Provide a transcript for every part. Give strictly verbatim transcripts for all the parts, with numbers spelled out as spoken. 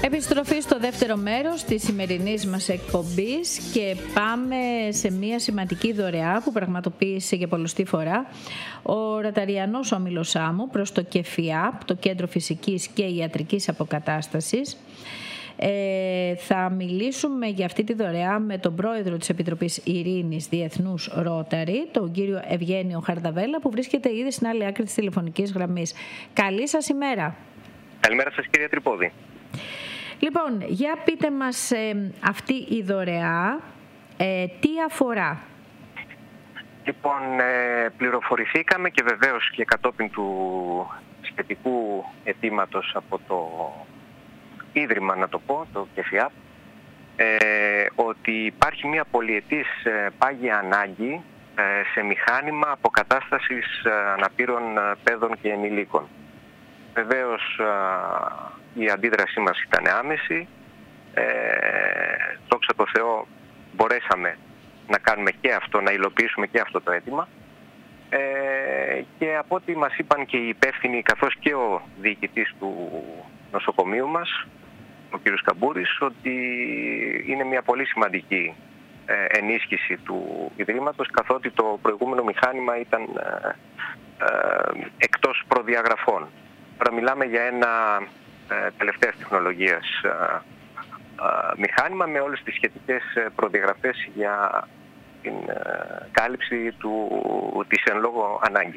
Επιστροφή στο δεύτερο μέρος της σημερινής μας εκπομπής και πάμε σε μια σημαντική δωρεά που πραγματοποίησε για πολλωστή φορά ο Ροταριανός Όμιλος Σάμου προς το ΚΕΦΙΑΠ, το Κέντρο Φυσικής και Ιατρικής Αποκατάστασης. Ε, θα μιλήσουμε για αυτή τη δωρεά με τον πρόεδρο της Επιτροπής Ειρήνης Διεθνούς Ρόταρι, τον κύριο Ευγένιο Χαρδαβέλα, που βρίσκεται ήδη στην άλλη άκρη της τηλεφωνικής γραμμής. Καλή σας ημέρα. Καλημέρα σας, κυρία Τρυπόδη. Λοιπόν, για πείτε μας ε, αυτή η δωρεά ε, τι αφορά. Λοιπόν, ε, πληροφορηθήκαμε και βεβαίως και κατόπιν του σχετικού αιτήματος από το Ίδρυμα, να το πω, το ΚΕΦΙΑΠ, ε, ότι υπάρχει μια πολυετής ε, πάγια ανάγκη ε, σε μηχάνημα αποκατάστασης ε, αναπήρων ε, παιδών και ενηλίκων. Βεβαίως ε, η αντίδρασή μας ήταν άμεση. Ε, δόξα τω Θεώ μπορέσαμε να κάνουμε και αυτό, να υλοποιήσουμε και αυτό το αίτημα. Ε, και από ό,τι μας είπαν και οι υπεύθυνοι, καθώς και ο διοικητής του νοσοκομείου μας, ο κ. Καμπούρης, ότι είναι μια πολύ σημαντική ε, ενίσχυση του Ιδρύματος, καθότι το προηγούμενο μηχάνημα ήταν ε, ε, εκτός προδιαγραφών. Τώρα μιλάμε για ένα ε, τελευταίας τεχνολογίας ε, ε, μηχάνημα με όλες τις σχετικές προδιαγραφές για την ε, κάλυψη του, της εν λόγω ανάγκης.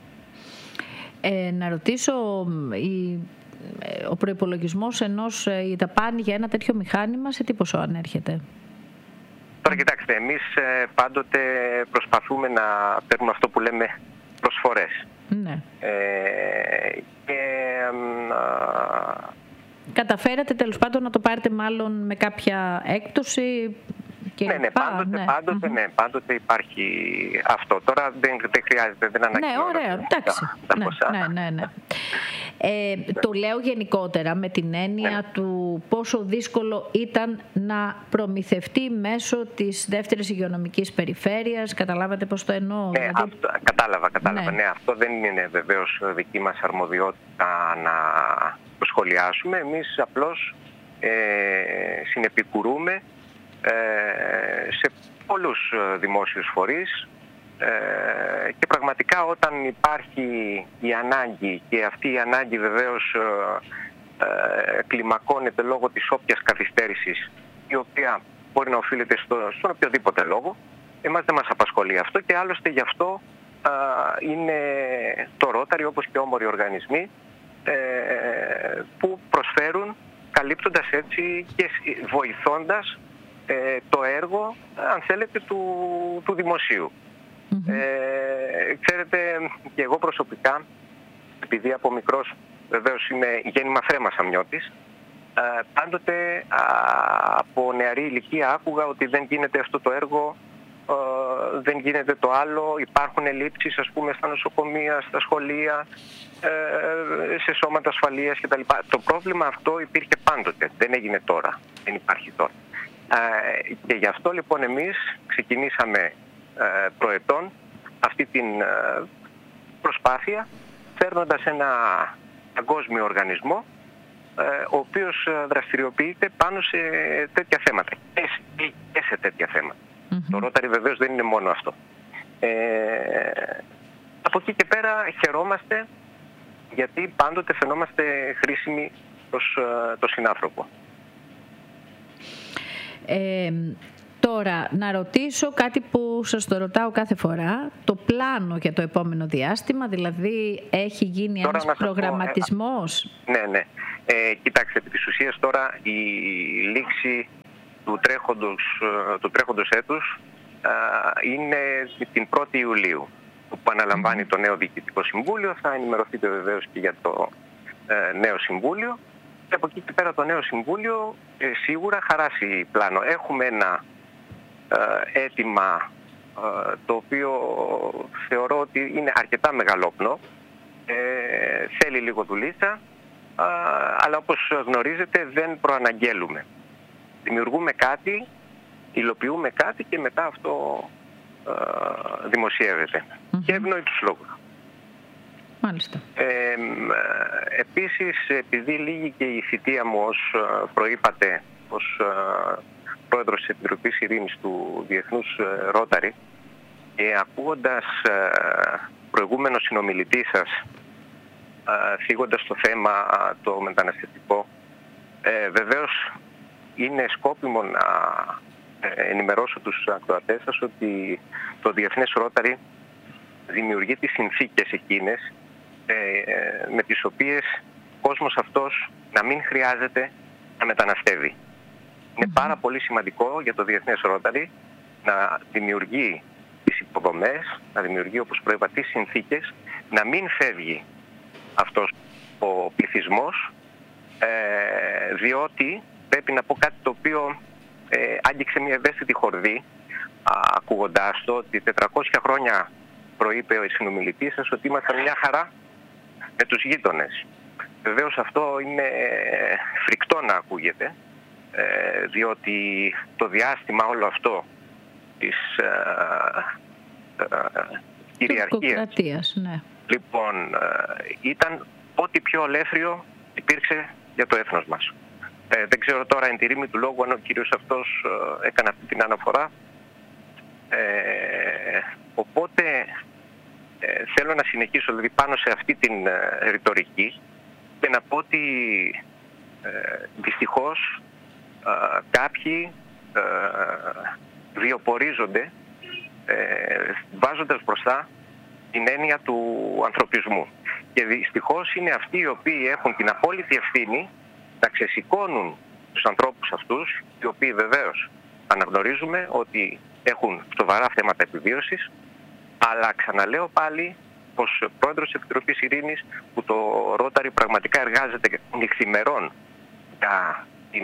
Ε, να ρωτήσω, η, ο προϋπολογισμός ενός η δαπάνη για ένα τέτοιο μηχάνημα σε τι ποσό ανέρχεται? Τώρα κοιτάξτε, εμείς πάντοτε προσπαθούμε να παίρνουμε αυτό που λέμε προσφορές. Ναι. Ε, και, α... Καταφέρατε τέλος πάντων να το πάρετε μάλλον με κάποια έκπτωση? Και ναι, ναι, πάντοτε, ναι. Πάντοτε, ναι, πάντοτε υπάρχει αυτό. Τώρα δεν, δεν χρειάζεται, δεν ανακοινώνω. Ναι, ωραία, εντάξει. Ναι, ναι, ναι, ναι. Ε, το λέω γενικότερα με την έννοια ναι. του πόσο δύσκολο ήταν να προμηθευτεί μέσω της δεύτερης υγειονομικής περιφέρειας. Καταλάβατε πώς το εννοώ? Ναι, δηλαδή... αυτό, κατάλαβα, κατάλαβα. Ναι. Ναι, αυτό δεν είναι βεβαίως δική μας αρμοδιότητα να το σχολιάσουμε. Εμείς απλώς ε, συνεπικουρούμε σε πολλούς δημόσιους φορείς ε, και πραγματικά όταν υπάρχει η ανάγκη, και αυτή η ανάγκη βεβαίως ε, κλιμακώνεται λόγω της όποιας καθυστέρησης, η οποία μπορεί να οφείλεται στο, στον οποιοδήποτε λόγο, εμάς δεν μας απασχολεί αυτό, και άλλωστε γι' αυτό ε, είναι το Ρόταρι, όπως και όμοροι οργανισμοί ε, που προσφέρουν, καλύπτοντας έτσι και βοηθώντας το έργο, αν θέλετε, του, του δημοσίου. Mm-hmm. Ε, ξέρετε, και εγώ προσωπικά, επειδή από μικρός βεβαίως είμαι γέννημα θρέμας αμνιώτης, ε, πάντοτε α, από νεαρή ηλικία άκουγα ότι δεν γίνεται αυτό το έργο, ε, δεν γίνεται το άλλο, υπάρχουν ελλείψεις, ας πούμε, στα νοσοκομεία, στα σχολεία, ε, σε σώματα ασφαλείας κτλ. Το πρόβλημα αυτό υπήρχε πάντοτε, δεν έγινε τώρα, δεν υπάρχει τώρα. Uh, και γι' αυτό λοιπόν εμείς ξεκινήσαμε uh, προετών αυτή την uh, προσπάθεια, φέρνοντας ένα παγκόσμιο οργανισμό uh, ο οποίος uh, δραστηριοποιείται πάνω σε τέτοια θέματα και σε, και σε τέτοια θέματα. Mm-hmm. Το Ρόταρι βεβαίως δεν είναι μόνο αυτό. Ε, από εκεί και πέρα χαιρόμαστε, γιατί πάντοτε φαινόμαστε χρήσιμοι προς uh, το συνάνθρωπο. Ε, τώρα, να ρωτήσω κάτι που σας το ρωτάω κάθε φορά. Το πλάνο για το επόμενο διάστημα, δηλαδή έχει γίνει τώρα ένας προγραμματισμός? Πω, ε, ναι, ναι. Ε, κοιτάξτε, επί της ουσίας τώρα η λήξη του τρέχοντος, του τρέχοντος έτους ε, είναι την πρώτη Ιουλίου, που αναλαμβάνει το νέο Διοικητικό Συμβούλιο. Θα ενημερωθείτε βεβαίως και για το ε, νέο Συμβούλιο. Και από εκεί και πέρα το νέο Συμβούλιο ε, σίγουρα χαράσει πλάνο. Έχουμε ένα ε, αίτημα ε, το οποίο θεωρώ ότι είναι αρκετά μεγαλόπνο. Ε, θέλει λίγο δουλίτσα, ε, αλλά όπως γνωρίζετε δεν προαναγγέλουμε. Δημιουργούμε κάτι, υλοποιούμε κάτι και μετά αυτό ε, δημοσιεύεται. Mm-hmm. Και ευνοεί τους λόγους. Μάλιστα. Ε, επίσης, επειδή λύγει και η θητεία μου ως προείπατε, ως πρόεδρος της Επιτροπής Ειρήνης του Διεθνούς Ρόταρι, και ακούγοντας προηγούμενο συνομιλητή σας, φύγοντας το θέμα το μεταναστευτικό, ε, βεβαίως είναι σκόπιμο να ενημερώσω τους ακροατές σας ότι το Διεθνές Ρόταρι δημιουργεί τις συνθήκες εκείνες ε, με τις οποίες ο κόσμος αυτός να μην χρειάζεται να μεταναστεύει. Είναι πάρα πολύ σημαντικό για το Διεθνές Ρόταρι να δημιουργεί τις υποδομές, να δημιουργεί, όπως προείπα, τις συνθήκες, να μην φεύγει αυτός ο πληθυσμός, ε, διότι πρέπει να πω κάτι το οποίο ε, άγγιξε μια ευαίσθητη χορδή, α, ακούγοντάς το, ότι τετρακόσια χρόνια προείπε ο συνομιλητής σας ότι ήμασταν μια χαρά με τους γείτονες. Βεβαίως αυτό είναι φρικτό να ακούγεται, ε, διότι το διάστημα όλο αυτό της ε, ε, κυριαρχίας, ναι. λοιπόν, ε, ήταν ό,τι πιο ολέθριο υπήρξε για το έθνος μας. Ε, δεν ξέρω τώρα εν τη ρήμη του λόγου αν ο κύριος αυτός ε, έκανε αυτή την αναφορά. Ε, οπότε ε, θέλω να συνεχίσω δηλαδή πάνω σε αυτή την ε, ρητορική και να πω ότι ε, δυστυχώς ε, κάποιοι ε, βιοπορίζονται ε, βάζοντας μπροστά την έννοια του ανθρωπισμού. Και δυστυχώς είναι αυτοί οι οποίοι έχουν την απόλυτη ευθύνη να ξεσηκώνουν τους ανθρώπους αυτούς, οι οποίοι βεβαίως αναγνωρίζουμε ότι έχουν σοβαρά θέματα επιβίωσης, αλλά ξαναλέω πάλι πως πρόεδρος της Επιτροπής Ειρήνης, που το Ρόταρι πραγματικά εργάζεται νυχθημερών για την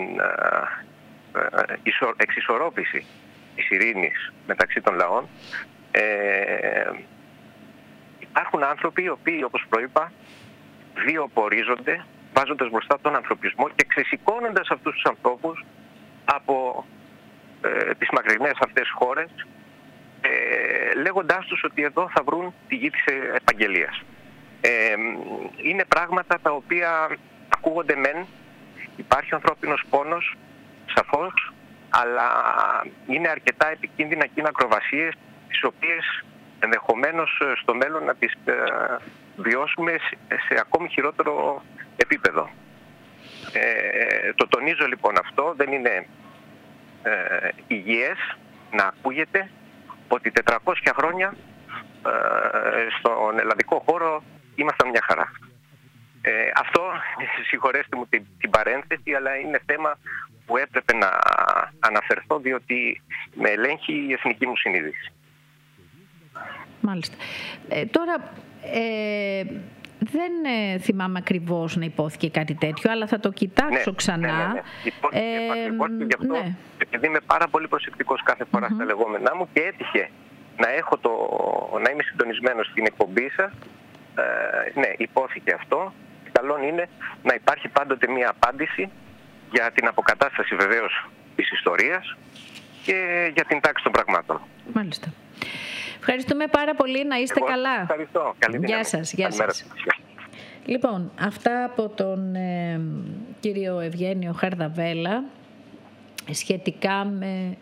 εξισορρόπηση της ειρήνης μεταξύ των λαών, ε, υπάρχουν άνθρωποι οι οποίοι, όπως προείπα, βιοπορίζονται βάζοντας μπροστά τον ανθρωπισμό και ξεσηκώνοντας αυτούς τους ανθρώπους από ε, τις μακρινές αυτές χώρες, ε, λέγοντάς τους ότι εδώ θα βρουν τη γη της επαγγελίας. Ε, είναι πράγματα τα οποία ακούγονται μεν, υπάρχει ανθρώπινος πόνος, σαφώς, αλλά είναι αρκετά επικίνδυνα και είναι ακροβασίες τις οποίες ενδεχομένως στο μέλλον να τις ε, βιώσουμε σε ακόμη χειρότερο επίπεδο. Ε, το τονίζω λοιπόν αυτό, δεν είναι ε, υγιές να ακούγεται ότι τετρακόσια χρόνια ε, στον ελλαδικό χώρο ήμασταν μια χαρά. Ε, αυτό, συγχωρέστε μου την, την παρένθεση, αλλά είναι θέμα που έπρεπε να αναφερθώ διότι με ελέγχει η εθνική μου συνείδηση. Μάλιστα. Ε, τώρα, ε, δεν ε, θυμάμαι ακριβώς να υπόθηκε κάτι τέτοιο, αλλά θα το κοιτάξω ναι, ξανά. Ναι, ναι, ναι. Υπόθηκε ε, ακριβώς και γι' αυτό, ναι. επειδή είμαι πάρα πολύ προσεκτικός κάθε φορά mm-hmm. στα λεγόμενά μου και έτυχε να, έχω το, να είμαι συντονισμένος στην εκπομπή σας, ε, ναι, υπόθηκε αυτό. Καλό είναι να υπάρχει πάντοτε μια απάντηση για την αποκατάσταση βεβαίως της ιστορίας και για την τάξη των πραγμάτων. Μάλιστα. Ευχαριστούμε πάρα πολύ. Να είστε Εγώ καλά. Ευχαριστώ. Καλή δύναμη. Γεια σας. Γεια σας. Λοιπόν, αυτά από τον ε, κύριο Ευγένιο Χαρδαβέλα σχετικά με...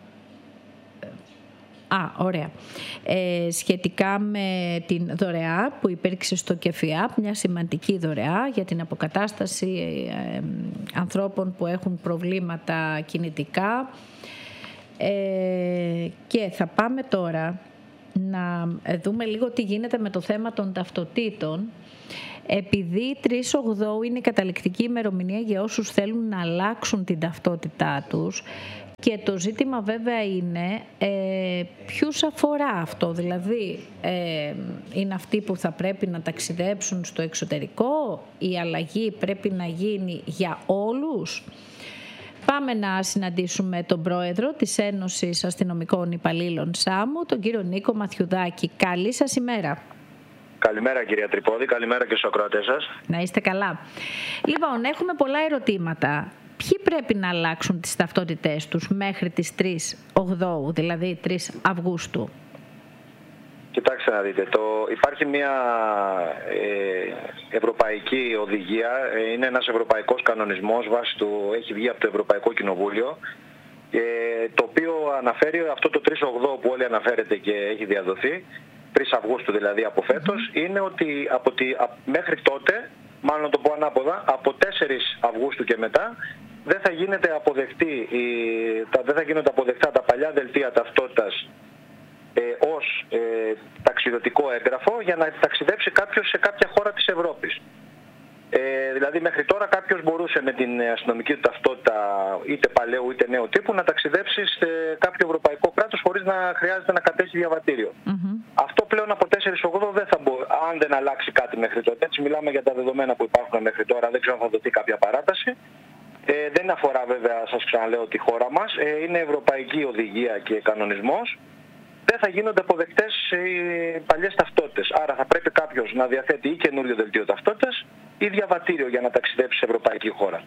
Α, ωραία. Ε, σχετικά με την δωρεά που υπήρξε στο ΚΕΦΙΑΠ, μια σημαντική δωρεά για την αποκατάσταση ε, ε, ανθρώπων που έχουν προβλήματα κινητικά. Ε, και θα πάμε τώρα να δούμε λίγο τι γίνεται με το θέμα των ταυτοτήτων, επειδή τρεις Οκτώου είναι η καταληκτική ημερομηνία για όσους θέλουν να αλλάξουν την ταυτότητά τους. Και το ζήτημα βέβαια είναι ε, ποιους αφορά αυτό, δηλαδή ε, είναι αυτοί που θα πρέπει να ταξιδέψουν στο εξωτερικό, η αλλαγή πρέπει να γίνει για όλους. Πάμε να συναντήσουμε τον πρόεδρο της Ένωσης Αστυνομικών Υπαλλήλων ΣΑΜΟ, τον κύριο Νίκο Μαθιουδάκη. Καλή σας ημέρα. Καλημέρα κυρία Τρυπόδη, καλημέρα και στους ακροατές σας. Να είστε καλά. Λοιπόν, έχουμε πολλά ερωτήματα. Ποιοι πρέπει να αλλάξουν τις ταυτότητές τους μέχρι τις τρεις Οκτώου, δηλαδή τρεις Αυγούστου? Κοιτάξτε να δείτε, το, υπάρχει μια ε, ευρωπαϊκή οδηγία, ε, είναι ένας ευρωπαϊκός κανονισμός, βάσει του έχει βγει από το Ευρωπαϊκό Κοινοβούλιο, ε, το οποίο αναφέρει αυτό το τρεις ογδόντα που όλοι αναφέρεται και έχει διαδοθεί, τρεις Αυγούστου δηλαδή από φέτος, mm-hmm. είναι ότι από τη, α, μέχρι τότε, μάλλον να το πω ανάποδα, από τέσσερις Αυγούστου και μετά, δεν θα, γίνεται αποδεκτή, η, τα, δεν θα γίνονται αποδεκτά τα παλιά δελτία ταυτότητας Ε, ως ε, ταξιδιωτικό έγγραφο για να ταξιδέψει κάποιος σε κάποια χώρα της Ευρώπης. Ε, δηλαδή μέχρι τώρα κάποιος μπορούσε με την αστυνομική του ταυτότητα είτε παλαιού είτε νέου τύπου να ταξιδέψει σε κάποιο ευρωπαϊκό κράτος χωρίς να χρειάζεται να κατέχει διαβατήριο. Mm-hmm. Αυτό πλέον από τέσσερις ογδόντα δεν θα μπορεί, αν δεν αλλάξει κάτι μέχρι τότε. Έτσι μιλάμε για τα δεδομένα που υπάρχουν μέχρι τώρα, δεν ξέρω αν θα δοθεί κάποια παράταση. Ε, δεν αφορά βέβαια, σας ξαναλέω, τη χώρα μας. Ε, είναι ευρωπαϊκή οδηγία και κανονισμός. Δεν θα γίνονται αποδεκτές οι παλιές ταυτότητες. Άρα θα πρέπει κάποιος να διαθέτει ή καινούριο δελτίο ταυτότητας ή διαβατήριο για να ταξιδέψει σε ευρωπαϊκή χώρα.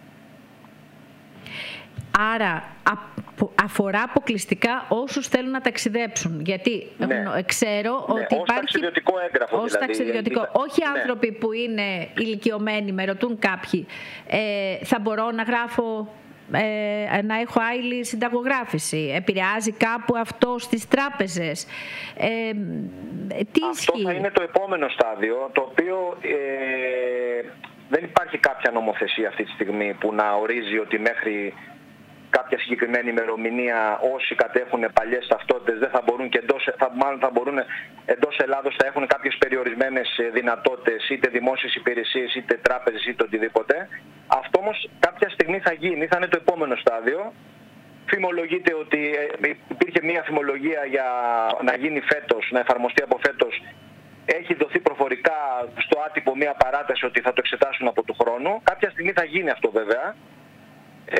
Άρα αφορά αποκλειστικά όσους θέλουν να ταξιδέψουν. Γιατί ναι. ξέρω ναι, ότι ως υπάρχει... ταξιδιωτικό έγγραφο. Ως δηλαδή, ταξιδιωτικό. δηλαδή, Όχι ναι. άνθρωποι που είναι ηλικιωμένοι, με ρωτούν κάποιοι. Ε, θα μπορώ να γράφω... Ε, να έχω άειλη συνταγογράφηση. Επηρεάζει κάπου αυτό στις τράπεζες. Ε, τι αυτό ισχύει? θα είναι το επόμενο στάδιο, το οποίο ε, δεν υπάρχει κάποια νομοθεσία αυτή τη στιγμή που να ορίζει ότι μέχρι κάποια συγκεκριμένη ημερομηνία όσοι κατέχουν παλιές ταυτότητες δεν θα μπορούν και εντός, θα, μάλλον θα μπορούν εντός Ελλάδος, θα έχουν κάποιες περιορισμένες δυνατότητες, είτε δημόσιες υπηρεσίες, είτε τράπεζες, είτε οτιδήποτε. Αυτό όμως κάποια στιγμή θα γίνει, θα είναι το επόμενο στάδιο. Φημολογείται ότι υπήρχε μια φημολογία για να γίνει φέτος, να εφαρμοστεί από φέτος. Έχει δοθεί προφορικά στο άτυπο μια παράταση ότι θα το εξετάσουν από του χρόνου. Κάποια στιγμή θα γίνει αυτό βέβαια. Ε,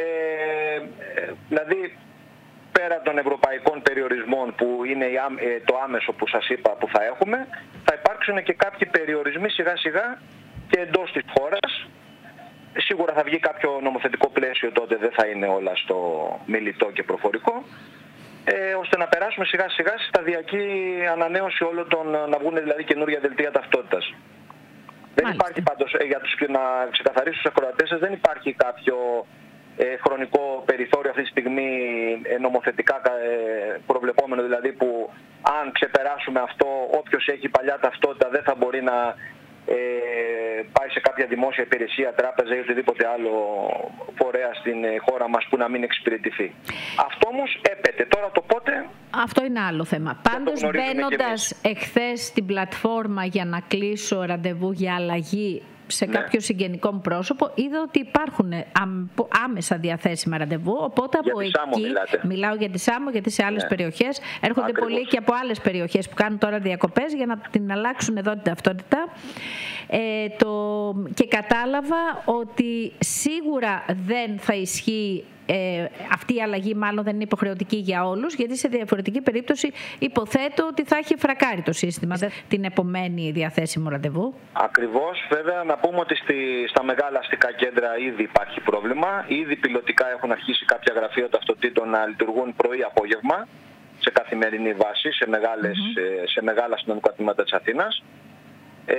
δηλαδή πέρα των ευρωπαϊκών περιορισμών που είναι το άμεσο που σας είπα που θα έχουμε, θα υπάρξουν και κάποιοι περιορισμοί σιγά σιγά και εντός της χώρας. Σίγουρα θα βγει κάποιο νομοθετικό πλαίσιο, τότε δεν θα είναι όλα στο μιλητό και προφορικό, ε, ώστε να περάσουμε σιγά σιγά στη σταδιακή ανανέωση όλων των, να βγουν δηλαδή καινούργια δελτία ταυτότητας. Δεν υπάρχει πάντως, για τους, να ξεκαθαρίσω στους ακροατές σας, δεν υπάρχει κάποιο ε, χρονικό περιθώριο αυτή τη στιγμή ε, νομοθετικά ε, προβλεπόμενο, δηλαδή που αν ξεπεράσουμε αυτό, όποιος έχει παλιά ταυτότητα δεν θα μπορεί να ε, πάει σε κάποια δημόσια υπηρεσία, τράπεζα ή οτιδήποτε άλλο φορέα στην χώρα μας που να μην εξυπηρετηθεί. Αυτό όμως έπεται. Τώρα το πότε... Αυτό είναι άλλο θέμα. Πάντως μπαίνοντας εχθές στην πλατφόρμα για να κλείσω ραντεβού για αλλαγή σε ναι. κάποιο συγγενικό μου πρόσωπο, είδα ότι υπάρχουν άμεσα διαθέσιμα ραντεβού, οπότε για από εκεί, μιλάτε. μιλάω για τη Σάμο, γιατί σε άλλες ναι. περιοχές έρχονται Ακριβώς. πολλοί και από άλλες περιοχές που κάνουν τώρα διακοπές για να την αλλάξουν εδώ την ταυτότητα. Ε, το... Και κατάλαβα ότι σίγουρα δεν θα ισχύει Ε, αυτή η αλλαγή, μάλλον δεν είναι υποχρεωτική για όλους, γιατί σε διαφορετική περίπτωση υποθέτω ότι θα έχει φρακάρει το σύστημα την επομένη διαθέσιμο ραντεβού. Ακριβώς. Βέβαια να πούμε ότι στη, στα μεγάλα αστικά κέντρα ήδη υπάρχει πρόβλημα. Ήδη πιλωτικά έχουν αρχίσει κάποια γραφεία ταυτοτήτων να λειτουργούν πρωί-απόγευμα σε καθημερινή βάση σε, μεγάλες, mm-hmm. σε μεγάλα αστυνομικά τμήματα της Αθήνας. Ε,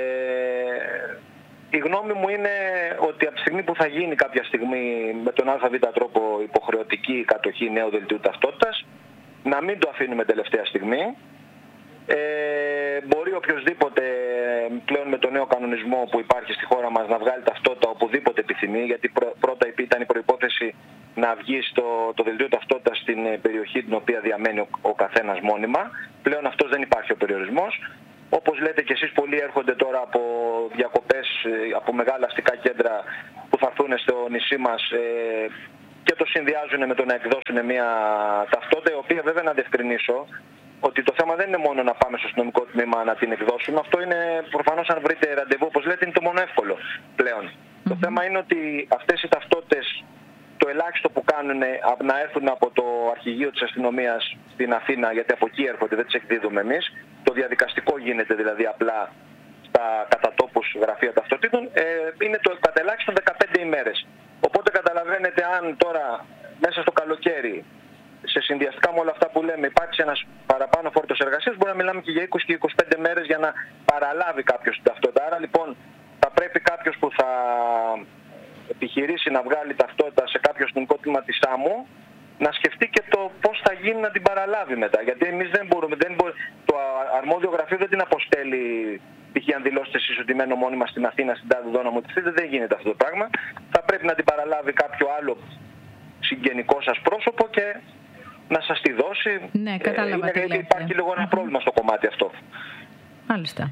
Η γνώμη μου είναι ότι από τη στιγμή που θα γίνει κάποια στιγμή με τον ΑΒ τρόπο υποχρεωτική κατοχή νέου δελτίου ταυτότητας, να μην το αφήνουμε τελευταία στιγμή. Ε, μπορεί οποιοσδήποτε πλέον με τον νέο κανονισμό που υπάρχει στη χώρα μας να βγάλει ταυτότητα οπουδήποτε επιθυμεί, γιατί πρώτα ήταν η προϋπόθεση να βγει στο, το δελτίο ταυτότητας στην περιοχή την οποία διαμένει ο, ο καθένας μόνιμα. Πλέον αυτός δεν υπάρχει ο περιορισμός. Όπως λέτε και εσείς, πολλοί έρχονται τώρα από διακοπές από μεγάλα αστικά κέντρα που θα έρθουν στο νησί μας ε, και το συνδυάζουν με το να εκδώσουν μια ταυτότητα, η οποία βέβαια να διευκρινίσω ότι το θέμα δεν είναι μόνο να πάμε στο αστυνομικό τμήμα να την εκδώσουμε. Αυτό είναι προφανώς, αν βρείτε ραντεβού, όπως λέτε, είναι το μόνο εύκολο πλέον. Mm-hmm. Το θέμα είναι ότι αυτές οι ταυτότητες, το ελάχιστο που κάνουν να έρθουν από το αρχηγείο της αστυνομίας στην Αθήνα, γιατί από εκεί έρχονται, δεν τις εκδίδουμε εμείς. Το διαδικαστικό γίνεται δηλαδή απλά στα κατατόπους γραφεία ταυτοτήτων, ε, είναι το κατά ελάχιστον δεκαπέντε ημέρες. Οπότε καταλαβαίνετε, αν τώρα μέσα στο καλοκαίρι σε συνδυαστικά με όλα αυτά που λέμε υπάρξει ένας παραπάνω φόρτος εργασίας, μπορεί να μιλάμε και για είκοσι και είκοσι πέντε μέρες για να παραλάβει κάποιος την ταυτότητα. Άρα λοιπόν θα πρέπει κάποιος που θα επιχειρήσει να βγάλει ταυτότητα σε κάποιο αστυνομικό τμήμα της άμμου να σκεφτεί και το πώς θα γίνει να την παραλάβει μετά. Γιατί εμείς δεν μπορούμε, δεν μπορούμε το αρμόδιο γραφείο δεν την αποστέλει. Π.χ. αν δηλώσετε εσείς ότι μένω μόνιμα στην Αθήνα, στην τάδε δόνα μου, δεν γίνεται αυτό το πράγμα. Θα πρέπει να την παραλάβει κάποιο άλλο συγγενικό σας πρόσωπο και να σας τη δώσει. Ναι, κατάλαβα. Ε, είναι, υπάρχει λίγο ένα πρόβλημα στο κομμάτι αυτό. Μάλιστα.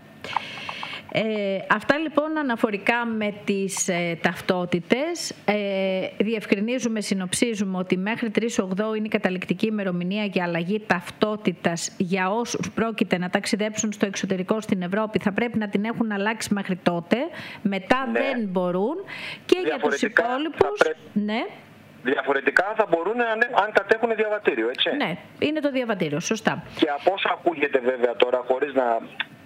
Ε, αυτά λοιπόν αναφορικά με τις ε, ταυτότητες. Ε, διευκρινίζουμε, συνοψίζουμε ότι μέχρι τρεις Οκτώου είναι η καταληκτική ημερομηνία για αλλαγή ταυτότητας για όσους πρόκειται να ταξιδέψουν στο εξωτερικό στην Ευρώπη. Θα πρέπει να την έχουν αλλάξει μέχρι τότε. Μετά ναι. δεν μπορούν. Και για τους υπόλοιπους... Πρέπει... Ναι. Διαφορετικά θα μπορούν αν κατέχουν διαβατήριο, έτσι. Ναι, είναι το διαβατήριο, σωστά. Και από όσα ακούγεται βέβαια τώρα, χωρίς να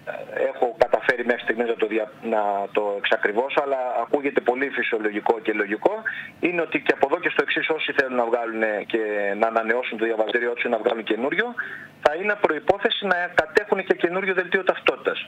έχω καταφέρει μέχρι στιγμής να το, δια... να το εξακριβώσω, αλλά ακούγεται πολύ φυσιολογικό και λογικό, είναι ότι και από εδώ και στο εξής όσοι θέλουν να βγάλουν και να ανανεώσουν το διαβατήριο τους ή να βγάλουν καινούριο, θα είναι προϋπόθεση να κατέχουν και καινούριο δελτίο ταυτότητας.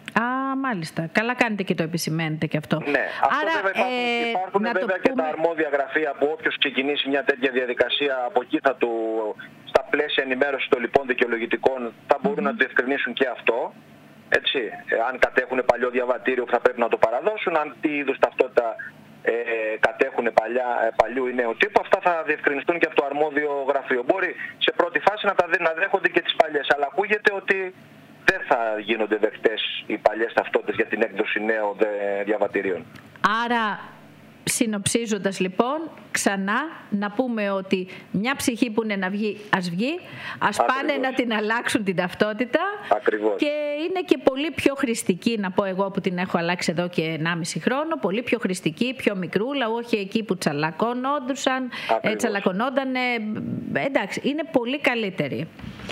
Α, μάλιστα. Καλά κάνετε και το επισημαίνετε και αυτό. Ναι, αυτό Άρα, βέβαια υπάρχουν, ε, υπάρχουν βέβαια και πούμε... τα αρμόδια γραφεία που όποιος ξεκινήσει μια τέτοια διαδικασία από εκεί θα του, στα πλαίσια ενημέρωση των λοιπόν δικαιολογητικών θα μπορούν mm-hmm. να διευκρινίσουν και αυτό. Έτσι, αν κατέχουν παλιό διαβατήριο που θα πρέπει να το παραδώσουν, αν τι είδους ταυτότητα ε, κατέχουν παλιά, ε, παλιού ή νέου τύπου, αυτά θα διευκρινιστούν και από το αρμόδιο γραφείο. Μπορεί σε πρώτη φάση να τα να δέχονται και τις παλιές, αλλά ακούγεται ότι δεν θα γίνονται δεκτές οι παλιές ταυτότητες για την έκδοση νέων διαβατηρίων. Άρα, συνοψίζοντας λοιπόν, ξανά να πούμε ότι μια ψυχή που είναι να βγει, ας βγει, ας Ακριβώς. πάνε να την αλλάξουν την ταυτότητα. Ακριβώς. Και είναι και πολύ πιο χρηστική, να πω εγώ που την έχω αλλάξει εδώ και ενάμιση χρόνο, πολύ πιο χρηστική, πιο μικρούλα, όχι εκεί που τσαλακώνονταν, τσαλακωνόντανε, εντάξει, είναι πολύ καλύτερη.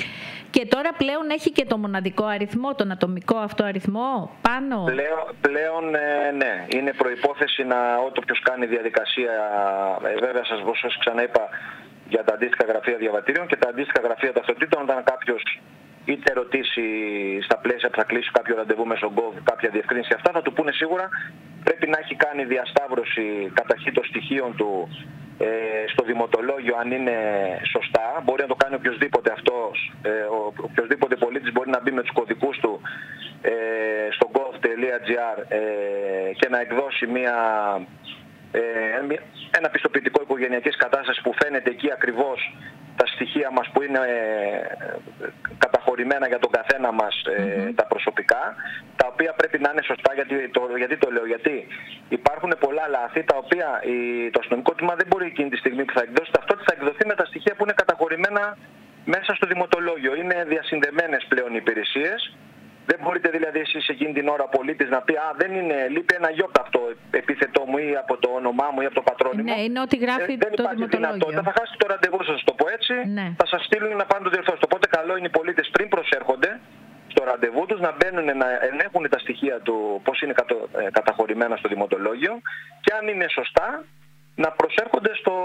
Και τώρα πλέον έχει και το μοναδικό αριθμό, τον ατομικό αυτό αριθμό πάνω. Πλέον, πλέον ε, ναι, είναι προϋπόθεση να όποιος κάνει διαδικασία, ε, βέβαια σας, σας ξαναείπα για τα αντίστοιχα γραφεία διαβατήριων και τα αντίστοιχα γραφεία ταυτοτήτων, όταν κάποιος είτε ρωτήσει στα πλαίσια που θα κλείσει κάποιο ραντεβού μέσω Gov κάποια διευκρίνηση αυτά, θα του πούνε σίγουρα πρέπει να έχει κάνει διασταύρωση καταρχήν στοιχείων του ε, στο δημοτολόγιο αν είναι σωστά. Μπορεί να το κάνει οποιοσδήποτε αυτός, ε, ο, οποιοσδήποτε πολίτης μπορεί να μπει με τους κωδικούς του ε, στο gov.gr ε, και να εκδώσει μια, ε, ένα πιστοποιητικό οικογενειακής κατάστασης που φαίνεται εκεί ακριβώς τα στοιχεία μας που είναι ε, καταχωρημένα για τον καθένα μας ε, mm-hmm. τα προσωπικά, τα οποία πρέπει να είναι σωστά. Γιατί το, γιατί το λέω, γιατί υπάρχουν πολλά λάθη τα οποία η, το αστυνομικό τμήμα δεν μπορεί εκείνη τη στιγμή που θα εκδώσει ταυτότητα, θα εκδοθεί με τα στοιχεία που είναι καταχωρημένα μέσα στο δημοτολόγιο. Είναι διασυνδεμένες πλέον οι υπηρεσίες. Δεν μπορείτε δηλαδή εσείς εκείνη την ώρα πολίτης να πει «Α, δεν είναι, λείπει ένα γιώτα από το επίθετό μου ή από το όνομά μου ή από το πατρόνιμο». Ναι, είναι ό,τι γράφει ε, το δεν υπάρχει δυνατότητα, θα χάσετε το ραντεβού σας, το πω έτσι, ναι. θα σας στείλουν να πάνε το διορθώσετε. Οπότε καλό είναι οι πολίτες πριν προσέρχονται στο ραντεβού τους να μπαίνουν, να ελέγχουν τα στοιχεία του πώς είναι κατο, ε, καταχωρημένα στο δημοτολόγιο και αν είναι σωστά να προσέρχονται στο,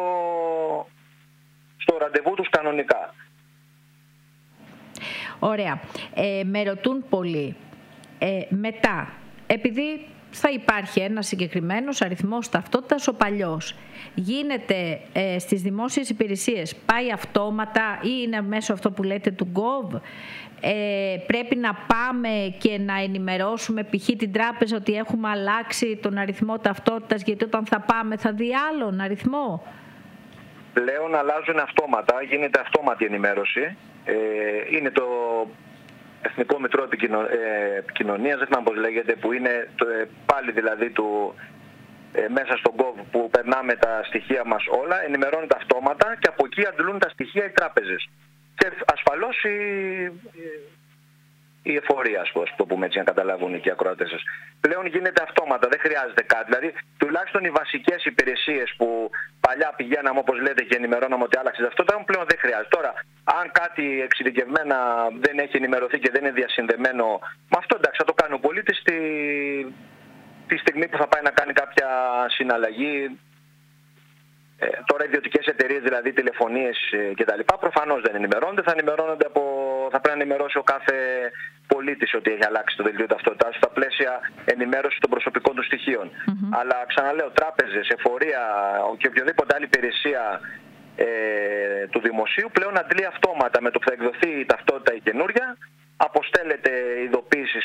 στο ραντεβού τους κανονικά. Ωραία. Ε, με ρωτούν πολλοί. Ε, μετά, επειδή θα υπάρχει ένας συγκεκριμένος αριθμός ταυτότητας, ο παλιός, γίνεται ε, στις δημόσιες υπηρεσίες, πάει αυτόματα ή είναι μέσω αυτό που λέτε του Gov, ε, πρέπει να πάμε και να ενημερώσουμε π.χ. την τράπεζα ότι έχουμε αλλάξει τον αριθμό ταυτότητας, γιατί όταν θα πάμε θα δει άλλον αριθμό. Πλέον αλλάζουν αυτόματα, γίνεται αυτόματη ενημέρωση. Ε, είναι το Εθνικό Μητρό Επικοινωνίας, δεν θυμάμαι πώς λέγεται, που είναι το, πάλι δηλαδή του, ε, μέσα στον Gov που περνάμε τα στοιχεία μας όλα, ενημερώνεται αυτόματα και από εκεί αντλούν τα στοιχεία οι τράπεζες. Και ασφαλώς η, η εφορία, ας το πούμε έτσι, να καταλάβουν και οι ακροατές σας. Πλέον γίνεται αυτόματα, δεν χρειάζεται κάτι. Δηλαδή, τουλάχιστον οι βασικές υπηρεσίες που παλιά πηγαίναμε, όπως λέτε, και ενημερώναμε ότι άλλαξε ταυτότητα, πλέον δεν χρειάζεται. Τώρα, αν κάτι εξειδικευμένα δεν έχει ενημερωθεί και δεν είναι διασυνδεμένο με αυτό, εντάξει, θα το κάνει ο πολίτης τη, τη στιγμή που θα πάει να κάνει κάποια συναλλαγή. Ε, τώρα Τώρα ιδιωτικές εταιρείες, δηλαδή τηλεφωνίες κτλ., προφανώς δεν ενημερώνονται. Θα, ενημερώνονται από, θα πρέπει να ενημερώσει ο κάθε πολίτης ότι έχει αλλάξει το δελτίο ταυτότητάς στα πλαίσια ενημέρωση των προσωπικών του στοιχείων. Mm-hmm. Αλλά ξαναλέω, τράπεζες, εφορία και οποιοδήποτε άλλη υπηρεσία ε, του δημοσίου πλέον αντλεί αυτόματα με το που θα εκδοθεί η ταυτότητα η καινούρια, αποστέλλεται ειδοποίηση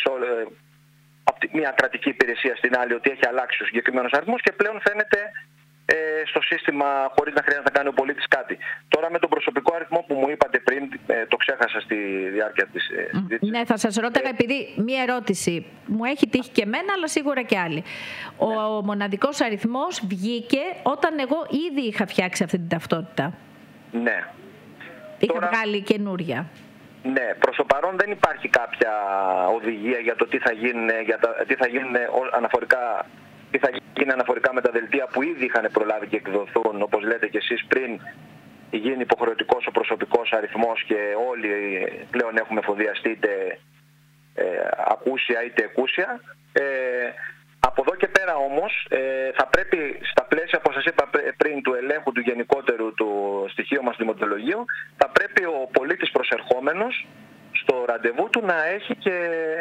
από μια κρατική υπηρεσία στην άλλη ότι έχει αλλάξει ο συγκεκριμένος αριθμός και πλέον φαίνεται ε, στο σύστημα χωρίς να χρειάζεται να κάνει ο πολίτης κάτι. Τώρα με τον προσωπικό αριθμό που μου είπατε πριν, ε, το ξέχασα στη διάρκεια της συζήτησης. Ναι, θα σας ρώταγα, επειδή μία ερώτηση μου έχει τύχει και εμένα, αλλά σίγουρα και άλλοι. Ο, ναι. ο μοναδικός αριθμός βγήκε όταν εγώ ήδη είχα φτιάξει αυτή την ταυτότητα. Ναι. Είχα Τώρα... βγάλει καινούρια. Ναι, προς το παρόν δεν υπάρχει κάποια οδηγία για το τι θα γίνει, για τα, τι θα γίνει αναφορικά, τι θα γίνει αναφορικά με τα δελτία που ήδη είχαν προλάβει και εκδοθούν, όπως λέτε και εσείς, πριν γίνει υποχρεωτικός ο προσωπικός αριθμός και όλοι πλέον έχουμε εφοδιαστεί είτε ε, ακούσια είτε εκούσια. Ε, από εδώ και πέρα όμως ε, θα πρέπει στα πλαίσια, όπως σας είπα πριν, του ελέγχου του γενικότερου του στοιχείου μας δημοτολογίου, θα πρέπει ο πολίτης προσερχόμενος στο ραντεβού του να έχει και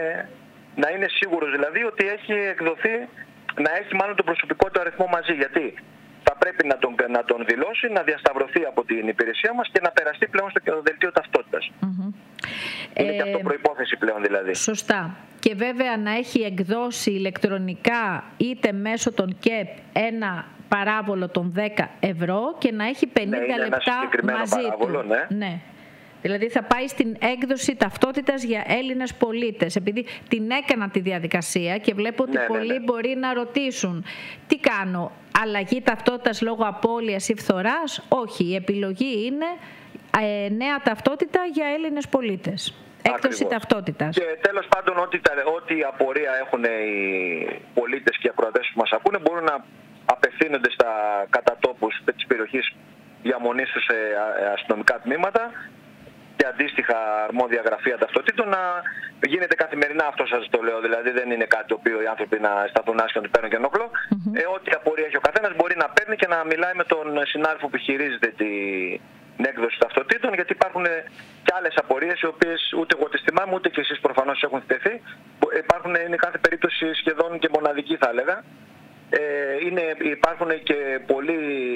να είναι σίγουρος δηλαδή ότι έχει εκδοθεί, να έχει μάλλον τον προσωπικό του αριθμό μαζί. Γιατί θα πρέπει να τον, να τον δηλώσει, να διασταυρωθεί από την υπηρεσία μας και να περαστεί πλέον στο δελτίο ταυτότητας. Mm-hmm. Είναι ε, και αυτό προϋπόθεση πλέον δηλαδή. Σωστά. Και βέβαια να έχει εκδώσει ηλεκτρονικά είτε μέσω των ΚΕΠ ένα παράβολο των δέκα ευρώ και να έχει πενήντα ναι, λεπτά μαζί παράβολο, του. Ναι. Ναι. Δηλαδή θα πάει στην έκδοση ταυτότητας για Έλληνες πολίτες. Επειδή την έκανα τη διαδικασία και βλέπω ότι ναι, πολλοί ναι, ναι. μπορεί να ρωτήσουν τι κάνω, αλλαγή ταυτότητας λόγω απώλειας ή φθοράς. Όχι, η επιλογή είναι ε, νέα ταυτότητα για Έλληνες πολίτες. Έκδοση ταυτότητας. Και τέλος πάντων, ό,τι, ό,τι απορία έχουν οι πολίτες και οι ακροατές που μας ακούνε μπορούν να απευθύνονται στα κατατόπους της περιοχής διαμονής τους σε αστυνομικά τμήματα και αντίστοιχα αρμόδια γραφεία ταυτοτήτων. Να γίνεται καθημερινά αυτό, σας το λέω. Δηλαδή δεν είναι κάτι το οποίο οι άνθρωποι να σταθούν άσχημα να του παίρνουν και ενόχλο. Mm-hmm. Ε, ό,τι απορία έχει ο καθένας μπορεί να παίρνει και να μιλάει με τον συνάδελφο που χειρίζεται την έκδοση ταυτοτήτων, γιατί υπάρχουν και άλλες απορίες οι οποίες ούτε εγώ τις θυμάμαι ούτε και εσείς προφανώς έχουν θετεθεί. Υπάρχουν, είναι κάθε περίπτωση σχεδόν και μοναδική θα έλεγα. Ε, είναι, υπάρχουν και πολλοί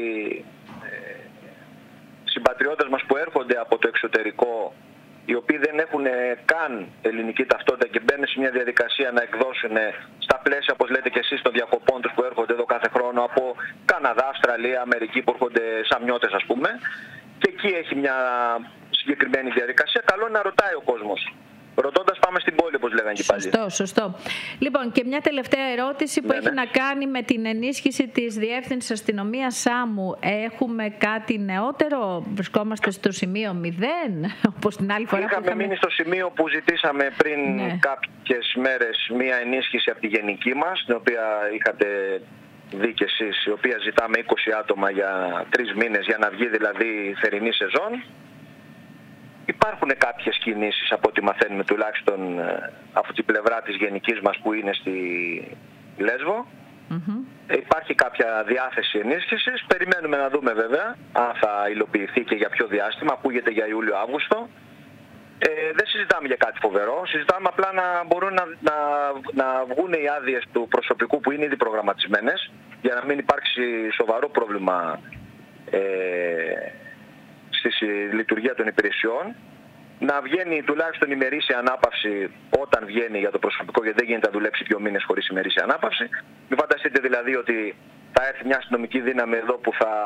ε, συμπατριώτες μας που έρχονται από το εξωτερικό, οι οποίοι δεν έχουν καν ελληνική ταυτότητα και μπαίνουν σε μια διαδικασία να εκδώσουν στα πλαίσια, όπως λέτε και εσείς, των διακοπών τους που έρχονται εδώ κάθε χρόνο από Καναδά, Αυστραλία, Αμερική, που έρχονται σαν μιώτες ας πούμε. Και εκεί έχει μια συγκεκριμένη διαδικασία. Καλό είναι να ρωτάει ο κόσμος. Ρωτώντας πάμε στην πόλη, όπως λέγανε και πάλι. Σωστό, σωστό. Λοιπόν, και μια τελευταία ερώτηση που ναι, έχει ναι. να κάνει με την ενίσχυση της Διεύθυνσης Αστυνομίας Σάμου. Έχουμε κάτι νεότερο? Βρισκόμαστε στο σημείο μηδέν, όπως την άλλη φορά είχαμε που είχαμε... μείνει στο σημείο που ζητήσαμε πριν ναι. κάποιες μέρες μια ενίσχυση από τη γενική μας, την οποία είχατε δει και εσείς, η οποία ζητάμε είκοσι άτομα για τρεις μήνες για να βγει δηλαδή η θερινή σεζόν. Υπάρχουν κάποιες κινήσεις από ό,τι μαθαίνουμε τουλάχιστον από την πλευρά της γενικής μας που είναι στη Λέσβο. Mm-hmm. Υπάρχει κάποια διάθεση ενίσχυσης. Περιμένουμε να δούμε βέβαια αν θα υλοποιηθεί και για ποιο διάστημα. Ακούγεται για Ιούλιο-Αύγουστο. Ε, δεν συζητάμε για κάτι φοβερό. Συζητάμε απλά να μπορούν να, να, να βγουν οι άδειες του προσωπικού που είναι ήδη προγραμματισμένες για να μην υπάρξει σοβαρό πρόβλημα ε, στη λειτουργία των υπηρεσιών. Να βγαίνει τουλάχιστον ημερήσια ανάπαυση όταν βγαίνει για το προσωπικό, γιατί δεν γίνεται να δουλέψει δύο μήνες χωρίς ημερήσια ανάπαυση. Μην φανταστείτε δηλαδή ότι θα έρθει μια αστυνομική δύναμη εδώ που θα,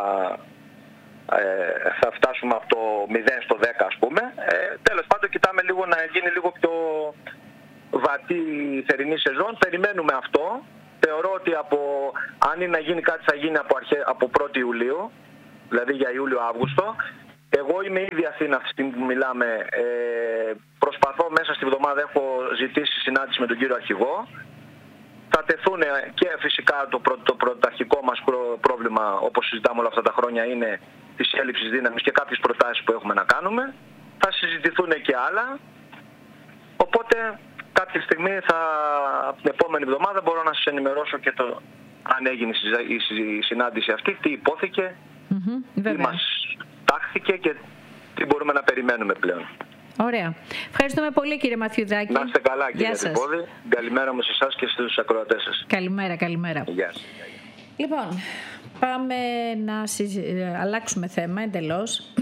ε, θα φτάσουμε από το μηδέν στο δέκα ας πούμε. Ε, τέλος πάντων κοιτάμε λίγο να γίνει λίγο πιο βατή η θερινή σεζόν. Περιμένουμε αυτό. Θεωρώ ότι από, αν είναι να γίνει κάτι θα γίνει από, αρχέ, από πρώτη Ιουλίου, δηλαδή για Ιούλιο-Αύγουστο. Εγώ είμαι ήδη Αθήνα αυτή τη στιγμή που μιλάμε. Ε, προσπαθώ μέσα στη βδομάδα, έχω ζητήσει συνάντηση με τον κύριο Αρχηγό. Θα τεθούν και φυσικά το, πρω, το πρωταρχικό μας πρόβλημα, όπως συζητάμε όλα αυτά τα χρόνια, είναι της έλλειψης δύναμης και κάποιες προτάσεις που έχουμε να κάνουμε. Θα συζητηθούν και άλλα. Οπότε κάποια στιγμή, θα, την επόμενη εβδομάδα, μπορώ να σας ενημερώσω και το αν έγινε η συνάντηση αυτή, τι υπόθηκε. Mm-hmm. Mm-hmm, τι μας τάχθηκε και τι μπορούμε να περιμένουμε πλέον. Ωραία. Ευχαριστούμε πολύ, κύριε Μαθιουδάκη. Να είστε καλά, κύριε Τρυπώδη. Καλημέρα μου σε εσάς και στους ακροατές σας. Καλημέρα, καλημέρα. Γεια σας. Λοιπόν, πάμε να συζη... αλλάξουμε θέμα εντελώς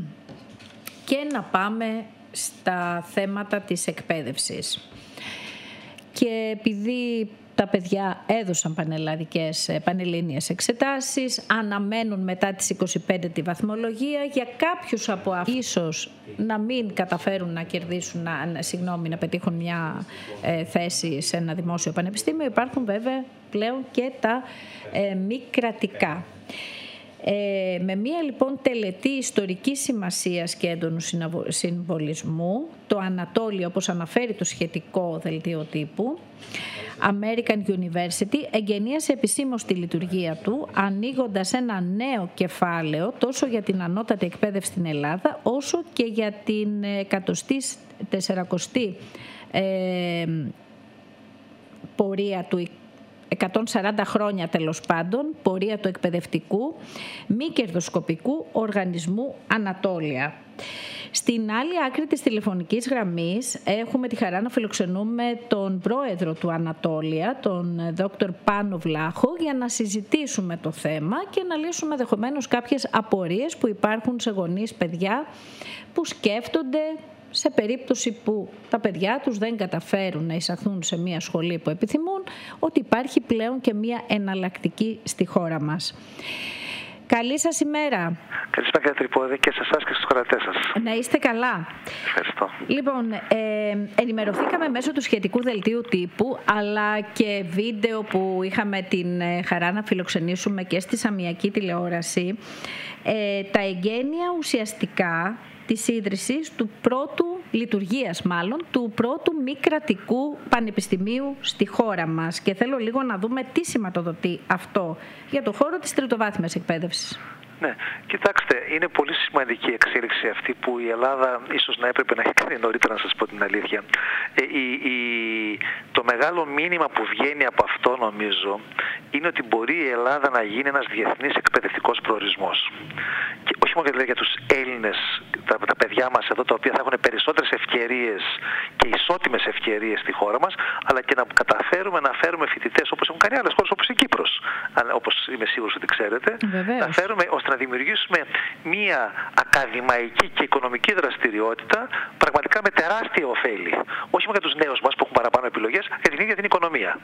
και να πάμε στα θέματα της εκπαίδευσης. Και επειδή τα παιδιά έδωσαν πανελλαδικές, πανελλήνιες εξετάσεις, αναμένουν μετά τις είκοσι πέντε τη βαθμολογία. Για κάποιους από αυτούς ίσως να μην καταφέρουν να κερδίσουν, να, συγγνώμη, να πετύχουν μια ε, θέση σε ένα δημόσιο πανεπιστήμιο. Υπάρχουν βέβαια πλέον και τα ε, μη κρατικά. Ε, με μία λοιπόν τελετή ιστορικής σημασίας και έντονου συμβολισμού, το Ανατόλια, όπως αναφέρει το σχετικό δελτίο τύπου, American University εκγενίασε επισήμως τη λειτουργία του, ανοίγοντας ένα νέο κεφάλαιο τόσο για την ανώτατη εκπαίδευση στην Ελλάδα, όσο και για την εκατοστή τεσσαρακοστή ε, πορεία του εκατόν σαράντα χρόνια τέλος πάντων, πορεία του εκπαιδευτικού μη κερδοσκοπικού οργανισμού Ανατόλια. Στην άλλη άκρη της τηλεφωνικής γραμμής έχουμε τη χαρά να φιλοξενούμε τον πρόεδρο του Ανατόλια, τον δόκτωρ Πάνο Βλάχο, για να συζητήσουμε το θέμα και να λύσουμε ενδεχομένως κάποιες απορίες που υπάρχουν σε γονείς, παιδιά που σκέφτονται σε περίπτωση που τα παιδιά τους δεν καταφέρουν να εισαχθούν σε μια σχολή που επιθυμούν, ότι υπάρχει πλέον και μια εναλλακτική στη χώρα μας. Καλή σας ημέρα. Καλησπέρα, κύριε Τρυπώδη, και σε εσάς και στους κορατές σας. Να είστε καλά. Ευχαριστώ. Λοιπόν, ε, ενημερωθήκαμε μέσω του σχετικού δελτίου τύπου, αλλά και βίντεο που είχαμε την χαρά να φιλοξενήσουμε και στη Σαμιακή τηλεόραση, ε, τα εγγένεια ουσιαστικά της ίδρυσης του πρώτου, λειτουργίας μάλλον, του πρώτου μη κρατικού πανεπιστημίου στη χώρα μας. Και θέλω λίγο να δούμε τι σηματοδοτεί αυτό για το χώρο της τριτοβάθμιας εκπαίδευσης. Ναι, κοιτάξτε, είναι πολύ σημαντική η εξέλιξη αυτή που η Ελλάδα ίσως να έπρεπε να έχει κάνει νωρίτερα, να σας πω την αλήθεια. Ε, η, η, το μεγάλο μήνυμα που βγαίνει από αυτό, νομίζω, είναι ότι μπορεί η Ελλάδα να γίνει ένας διεθνής εκπαιδευτικός προορισμός. Και όχι μόνο δηλαδή για τους Έλληνες, τα, τα παιδιά μας εδώ, τα οποία θα έχουν περισσότερες ευκαιρίες και ισότιμες ευκαιρίες στη χώρα μας, αλλά και να καταφέρουμε να φέρουμε φοιτητές, όπως έχουν κάνει άλλες χώρες, όπως η Κύπρος, όπως είμαι σίγουρος ότι ξέρετε. Βεβαίως. Να φέρουμε ώστε να δημιουργήσουμε μία ακαδημαϊκή και οικονομική δραστηριότητα πραγματικά με τεράστια ωφέλη. Όχι μόνο για τους νέους μας που έχουν παραπάνω επιλογές, για την ίδια την οικονομία.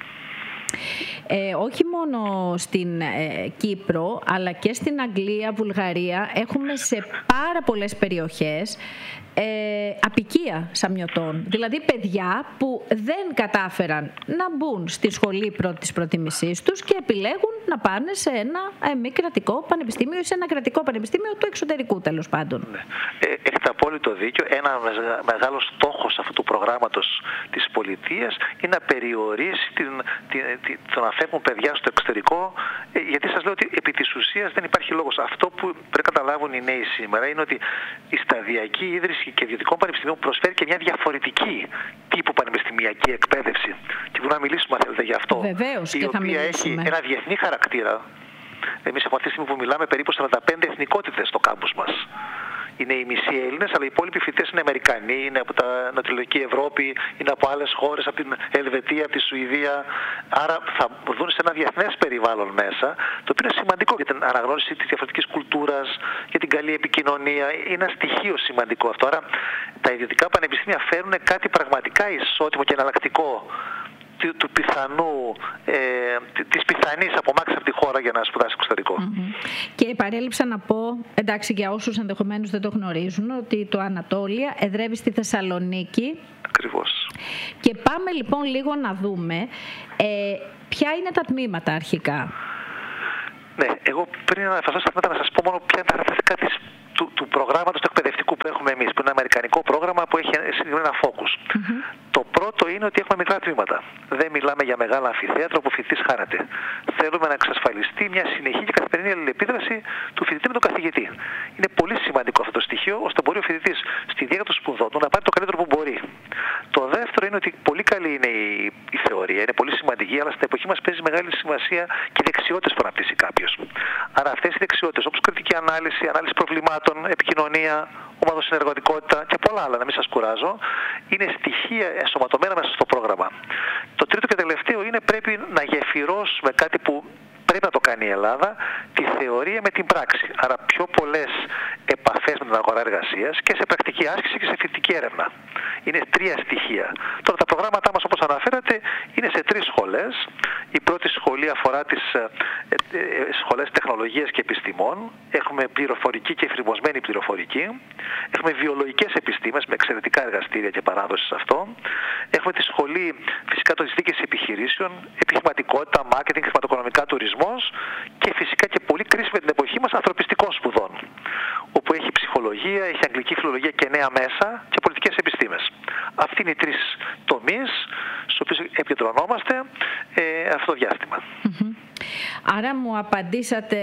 Ε, όχι μόνο στην ε, Κύπρο, αλλά και στην Αγγλία, Βουλγαρία, έχουμε σε πάρα πολλές περιοχές ε, απικία σαμιωτών. Δηλαδή παιδιά που δεν κατάφεραν να μπουν στη σχολή πρώτη της προτιμησής τους και επιλέγουν να πάνε σε ένα ε, μη κρατικό πανεπιστήμιο ή σε ένα κρατικό πανεπιστήμιο του εξωτερικού, τέλος πάντων. Ναι. Ε, έχετε απόλυτο δίκιο. Ένα μεγάλος στόχος αυτού του προγράμματος της πολιτείας είναι να περιορίσει την, την, την, το να φεύγουν παιδιά στο εξωτερικό, ε, γιατί σας λέω ότι επί της ουσίας δεν υπάρχει λόγος. Αυτό που πρέπει να καταλάβουν οι νέοι σήμερα είναι ότι η σταδιακή ίδρυση και ιδιωτικών πανεπιστημίων προσφέρει και μια διαφορετική τύπου πανεπιστημιακή εκπαίδευση. Και μπορούμε να μιλήσουμε, αν θέλετε, γι' αυτό. Βεβαίως, η και θα οποία μιλήσουμε. Έχει ένα διεθνή χαρακτήρα. Εμείς από αυτή τη στιγμή που μιλάμε περίπου σαράντα πέντε εθνικότητες στο κάμπους μας. Είναι οι μισοί Έλληνες, αλλά οι υπόλοιποι φοιτητές είναι Αμερικανοί, είναι από τα Νοτιοανατολική Ευρώπη, είναι από άλλες χώρες, από την Ελβετία, από τη Σουηδία. Άρα θα δουν σε ένα διεθνές περιβάλλον μέσα, το οποίο είναι σημαντικό για την αναγνώριση της διαφορετικής κουλτούρας, για την καλή επικοινωνία. Είναι ένα στοιχείο σημαντικό αυτό. Άρα τα ιδιωτικά πανεπιστήμια φέρνουν κάτι πραγματικά ισότιμο και εναλλακτικό του πιθανού, ε, της πιθανής απομάκρυνσης από τη χώρα για να σπουδάσει εξωτερικό. Mm-hmm. Και παρέλειψα να πω, εντάξει, για όσους ενδεχομένως δεν το γνωρίζουν, ότι το Ανατόλια εδρεύει στη Θεσσαλονίκη. Ακριβώς. Και πάμε λοιπόν λίγο να δούμε ε, ποια είναι τα τμήματα αρχικά. Ναι, εγώ πριν να αναφερθώ στα τμήματα, να σας πω μόνο ποια είναι τα χαρακτηριστικά της του, του προγράμματος του εκπαιδευτικού που έχουμε εμείς, που είναι ένα αμερικανικό πρόγραμμα που έχει συγκεκριμένα focus. Mm-hmm. Το πρώτο είναι ότι έχουμε μικρά τμήματα. Δεν μιλάμε για μεγάλα αμφιθέατρα όπου ο φοιτητής χάνεται. Θέλουμε να εξασφαλιστεί μια συνεχή και καθημερινή αλληλεπίδραση του φοιτητή με τον καθηγητή. Είναι πολύ σημαντικό αυτό το στοιχείο, ώστε μπορεί ο φοιτητής στη διάρκεια των σπουδών του να πάρει το καλύτερο που μπορεί. Το δεύτερο είναι ότι πολύ καλή είναι η, η θεωρία, είναι πολύ σημαντική, αλλά στην εποχή μας παίζει μεγάλη σημασία και οι δεξιότητες που αναπτύσσει κάποιος. Άρα αυτές οι δεξιότητες, όπως κριτική ανάλυση, ανάλυση προβλημάτων, επικοινωνία, ομαδοσυνεργατικότητα και πολλά άλλα, να μην σας κουράζω, είναι στοιχεία ενσωματωμένα μέσα στο πρόγραμμα. Το τρίτο και τελευταίο είναι πρέπει να γεφυρώσουμε κάτι που πρέπει να το κάνει η Ελλάδα, τη θεωρία με την πράξη. Άρα πιο πολλές επαφές με την αγορά εργασίας και σε πρακτική άσκηση και σε φοιτητική έρευνα. Είναι τρία στοιχεία. Τώρα τα προγράμματά μας, όπως αναφέρατε, είναι σε τρεις σχολές. Η πρώτη σχολή αφορά τις ε, ε, σχολές τεχνολογίας και επιστημών. Έχουμε πληροφορική και εφηρμοσμένη πληροφορική. Έχουμε βιολογικές επιστήμες με εξαιρετικά εργαστήρια και παράδοση σε αυτό. Έχουμε τη σχολή φυσικά της δίκης επιχειρήσεων, επιχειρηματικότητα, μάρκετινγκ, χρηματοοικονομικά, τουρισμός και φυσικά και πολύ κρίσιμη την εποχή μας ανθρωπιστικών σπουδών, όπου έχει ψυχολογία, έχει αγγλική φιλολογία και νέα μέσα και πολιτικές επιστήμες. Αυτοί είναι οι τρεις τομείς στους οποίους επικεντρωνόμαστε ε, αυτό το διάστημα. Mm-hmm. Άρα μου απαντήσατε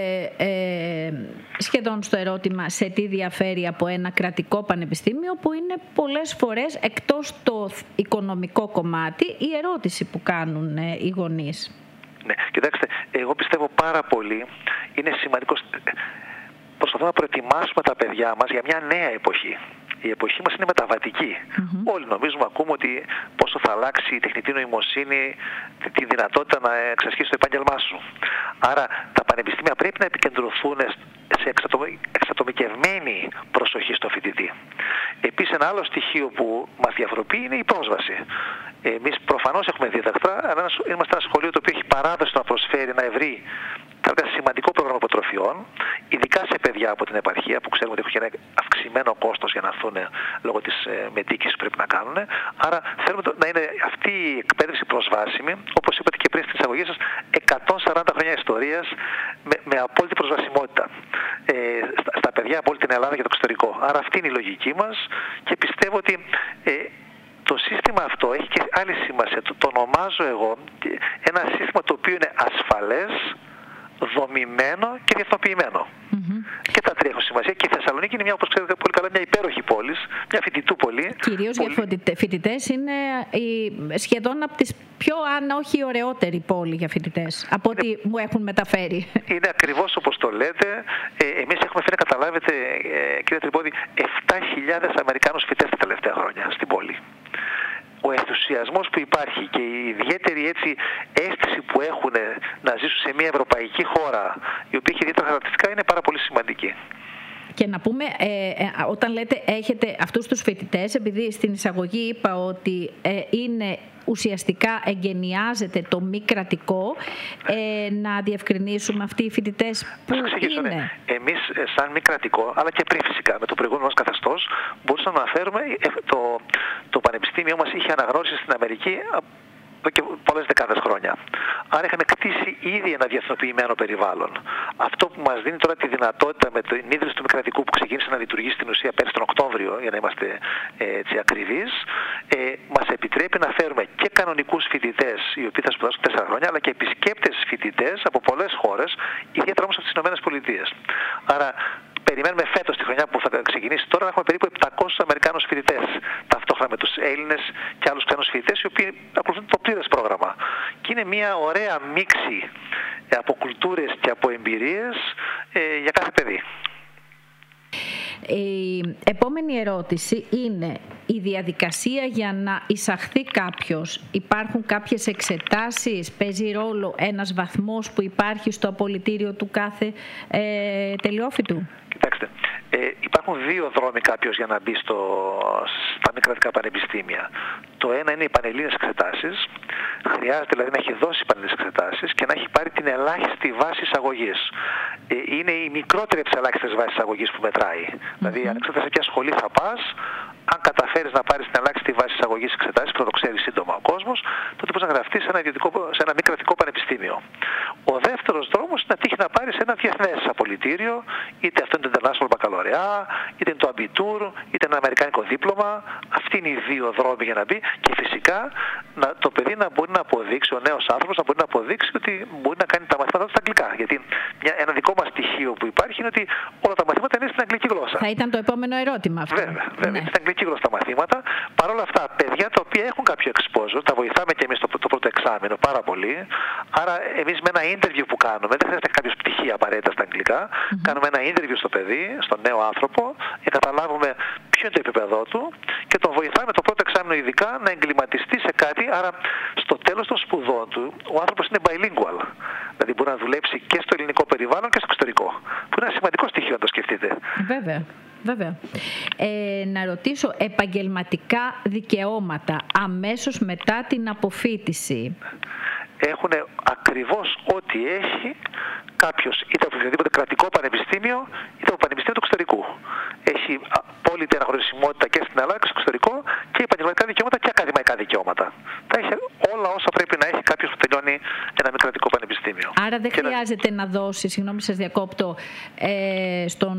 ε, σχεδόν στο ερώτημα σε τι διαφέρει από ένα κρατικό πανεπιστήμιο, που είναι πολλές φορές εκτός το οικονομικό κομμάτι η ερώτηση που κάνουν ε, οι γονείς. Ναι, κοιτάξτε, εγώ πιστεύω πάρα πολύ, είναι σημαντικό, προσπαθούμε να προετοιμάσουμε τα παιδιά μας για μια νέα εποχή. Η εποχή μας είναι μεταβατική. Mm-hmm. Όλοι νομίζουμε, ακούμε ότι πόσο θα αλλάξει η τεχνητή νοημοσύνη τη δυνατότητα να εξασκήσεις το επάγγελμά σου. Άρα τα πανεπιστήμια πρέπει να επικεντρωθούν σε εξατομικευμένη προσοχή στο φοιτητή. Επίσης ένα άλλο στοιχείο που μας διαφοροποιεί είναι η πρόσβαση. Εμείς προφανώς έχουμε δίδακτρα, αλλά είμαστε ένα σχολείο το οποίο έχει παράδοση να προσφέρει ένα ευρύ, ένα σημαντικό πρόγραμμα υποτροφιών, ειδικά σε παιδιά από την επαρχία που ξέρουμε ότι έχουν ένα αυξημένο κόστος για να έρθουν λόγω της μετοίκησης που πρέπει να κάνουν. Άρα θέλουμε να είναι αυτή η εκπαίδευση προσβάσιμη, όπως είπατε και πριν στην εισαγωγή σας, εκατόν σαράντα χρόνια ιστορίας με, με απόλυτη προσβασιμότητα ε, στα, στα παιδιά από όλη την Ελλάδα και το εξωτερικό. Άρα αυτή είναι η λογική μας και πιστεύω ότι ε, το σύστημα αυτό έχει και άλλη σημασία. Το, το ονομάζω εγώ ένα σύστημα το οποίο είναι ασφαλές, δομημένο και διεθνοποιημένο. Mm-hmm. Και τα τρία έχουν σημασία. Και η Θεσσαλονίκη είναι μια, όπως ξέρετε πολύ καλά, μια υπέροχη πόλη, μια φοιτητούπολη. Κυρίως πολύ... για φοιτητές είναι η, σχεδόν από τις πιο, αν όχι η ωραιότερη πόλη για φοιτητές, από ό,τι είναι... μου έχουν μεταφέρει. Είναι ακριβώς όπως το λέτε. Ε, εμείς έχουμε φέρει, καταλάβετε, ε, κύριε Τριμπόδη, επτά χιλιάδες Αμερικάνους φοιτητές τα τελευταία χρόνια στην πόλη. Ο ενθουσιασμός που υπάρχει και η ιδιαίτερη έτσι αίσθηση που έχουν να ζήσουν σε μια ευρωπαϊκή χώρα η οποία έχει ιδιαίτερα χαρακτηριστικά είναι πάρα πολύ σημαντική. Και να πούμε, ε, ε, όταν λέτε έχετε αυτούς τους φοιτητές, επειδή στην εισαγωγή είπα ότι ε, είναι ουσιαστικά εγκαινιάζεται το μη κρατικό, ε, να διευκρινίσουμε αυτοί οι φοιτητές που είναι. Ναι. Εμείς σαν μη κρατικό, αλλά και πριν φυσικά με το προηγούμενο μας καθεστώς, μπορούσαμε να αναφέρουμε το, το πανεπιστήμιο μας είχε αναγνώριση στην Αμερική και πολλές δεκάδες χρόνια. Άρα είχαμε κτίσει ήδη ένα διεθνοποιημένο περιβάλλον. Αυτό που μας δίνει τώρα τη δυνατότητα με την ίδρυση του μη κρατικού που ξεκίνησε να λειτουργεί στην ουσία πέρυσι τον Οκτώβριο, για να είμαστε έτσι ακριβείς, ε, μας επιτρέπει να φέρουμε και κανονικούς φοιτητές, οι οποίοι θα σπουδάσουν τέσσερα χρόνια, αλλά και επισκέπτες φοιτητές από πολλές χώρες, ιδιαίτερα όμως από τις Ηνωμένες Πολιτείες. Άρα περιμένουμε φέτος τη χρονιά που θα ξεκινήσει τώρα να έχουμε περίπου επτακόσιους Αμερικάνους φοιτητές, ταυτόχρονα με τους Έλληνες και άλλους ξένους φοιτητές, οι οποίοι ακολουθούν το πλήρες πρόγραμμα. Και είναι μια ωραία μίξη από κουλτούρες και από εμπειρίες ε, για κάθε παιδί. Η επόμενη ερώτηση είναι η διαδικασία για να εισαχθεί κάποιος. Υπάρχουν κάποιες εξετάσεις, παίζει ρόλο ένας βαθμός που υπάρχει στο απολυτήριο του κάθε ε, τελειόφοιτου? Κοιτάξτε, ε, υπάρχουν δύο δρόμοι κάποιος για να μπει στο, στα μη κρατικά πανεπιστήμια. Το ένα είναι οι πανελλήνιες εξετάσεις. Χρειάζεται δηλαδή να έχει δώσει πανελλήνιες εξετάσεις και να έχει πάρει την ελάχιστη βάση εισαγωγής. Ε, είναι η μικρότερη από τις ελάχιστες βάσεις εισαγωγής που μετράει. Mm-hmm. Δηλαδή, ανεξάρτητα σε ποια σχολή θα πας, αν καταφέρεις να πάρεις την ελάχιστη βάση εισαγωγής εξετάσεις, που θα το ξέρει σύντομα ο κόσμος, τότε μπορείς να γραφτείς σε ένα, σε ένα μη κρατικό πανεπιστήμιο. Ο δεύτερος δρόμος είναι να τύχει να πάρεις ένα διεθνές απολυτήριο, είτε αυτό είναι το International Baccalaureate, είτε είναι το Abitur, είτε ένα αμερικάνικο δίπλωμα. Αυτοί είναι οι δύο δρόμοι για να μπει και φυσικά να, το παιδί να μπορεί μπορεί να αποδείξει, ο νέος άνθρωπος να μπορεί να αποδείξει ότι μπορεί να κάνει τα μαθήματα του στα αγγλικά. Γιατί μια, ένα δικό μας στοιχείο που υπάρχει είναι ότι όλα τα μαθήματα είναι στην αγγλική γλώσσα. Θα ήταν το επόμενο ερώτημα αυτό. Βέβαια, βέβαια. Ναι. Είναι στην αγγλική γλώσσα τα μαθήματα. Παρ' όλα αυτά, παιδιά τα οποία έχουν κάποιο exposure, τα βοηθάμε και εμείς το, το πρώτο εξάμηνο πάρα πολύ. Άρα, εμείς με ένα interview που κάνουμε, δεν χρειάζεται κάποιο πτυχίο απαραίτητα στα αγγλικά. Mm-hmm. Κάνουμε ένα interview στο παιδί, στον νέο άνθρωπο, για να καταλάβουμε ποιο είναι το επίπεδό του και τον βοηθάμε το πρώτο εξάμηνο ειδικά να εγκληματιστεί σε κάτι. Άρα, στο τέλος των σπουδών του, ο άνθρωπος είναι bilingual. Δηλαδή, μπορεί να δουλέψει και στο ελληνικό περιβάλλον και στο εξωτερικό. Που είναι ένα σημαντικό στοιχείο, να το σκεφτείτε. Βέβαια. Βέβαια. Ε, να ρωτήσω, επαγγελματικά δικαιώματα αμέσως μετά την αποφοίτηση. Έχουν ακριβώς ό,τι έχει κάποιος είτε από οποιοδήποτε κρατικό πανεπιστήμιο είτε από πανεπιστήμιο του εξωτερικού. Έχει απόλυτη αναγνωρισιμότητα και στην Ελλάδα και στο εξωτερικό και επαγγελματικά δικαιώματα και ακαδημαϊκά δικαιώματα. Τα έχει όλα όσα πρέπει να έχει κάποιος που τελειώνει ένα μη κρατικό πανεπιστήμιο. Άρα δεν και χρειάζεται να... να δώσει, συγγνώμη σας διακόπτω, ε, στον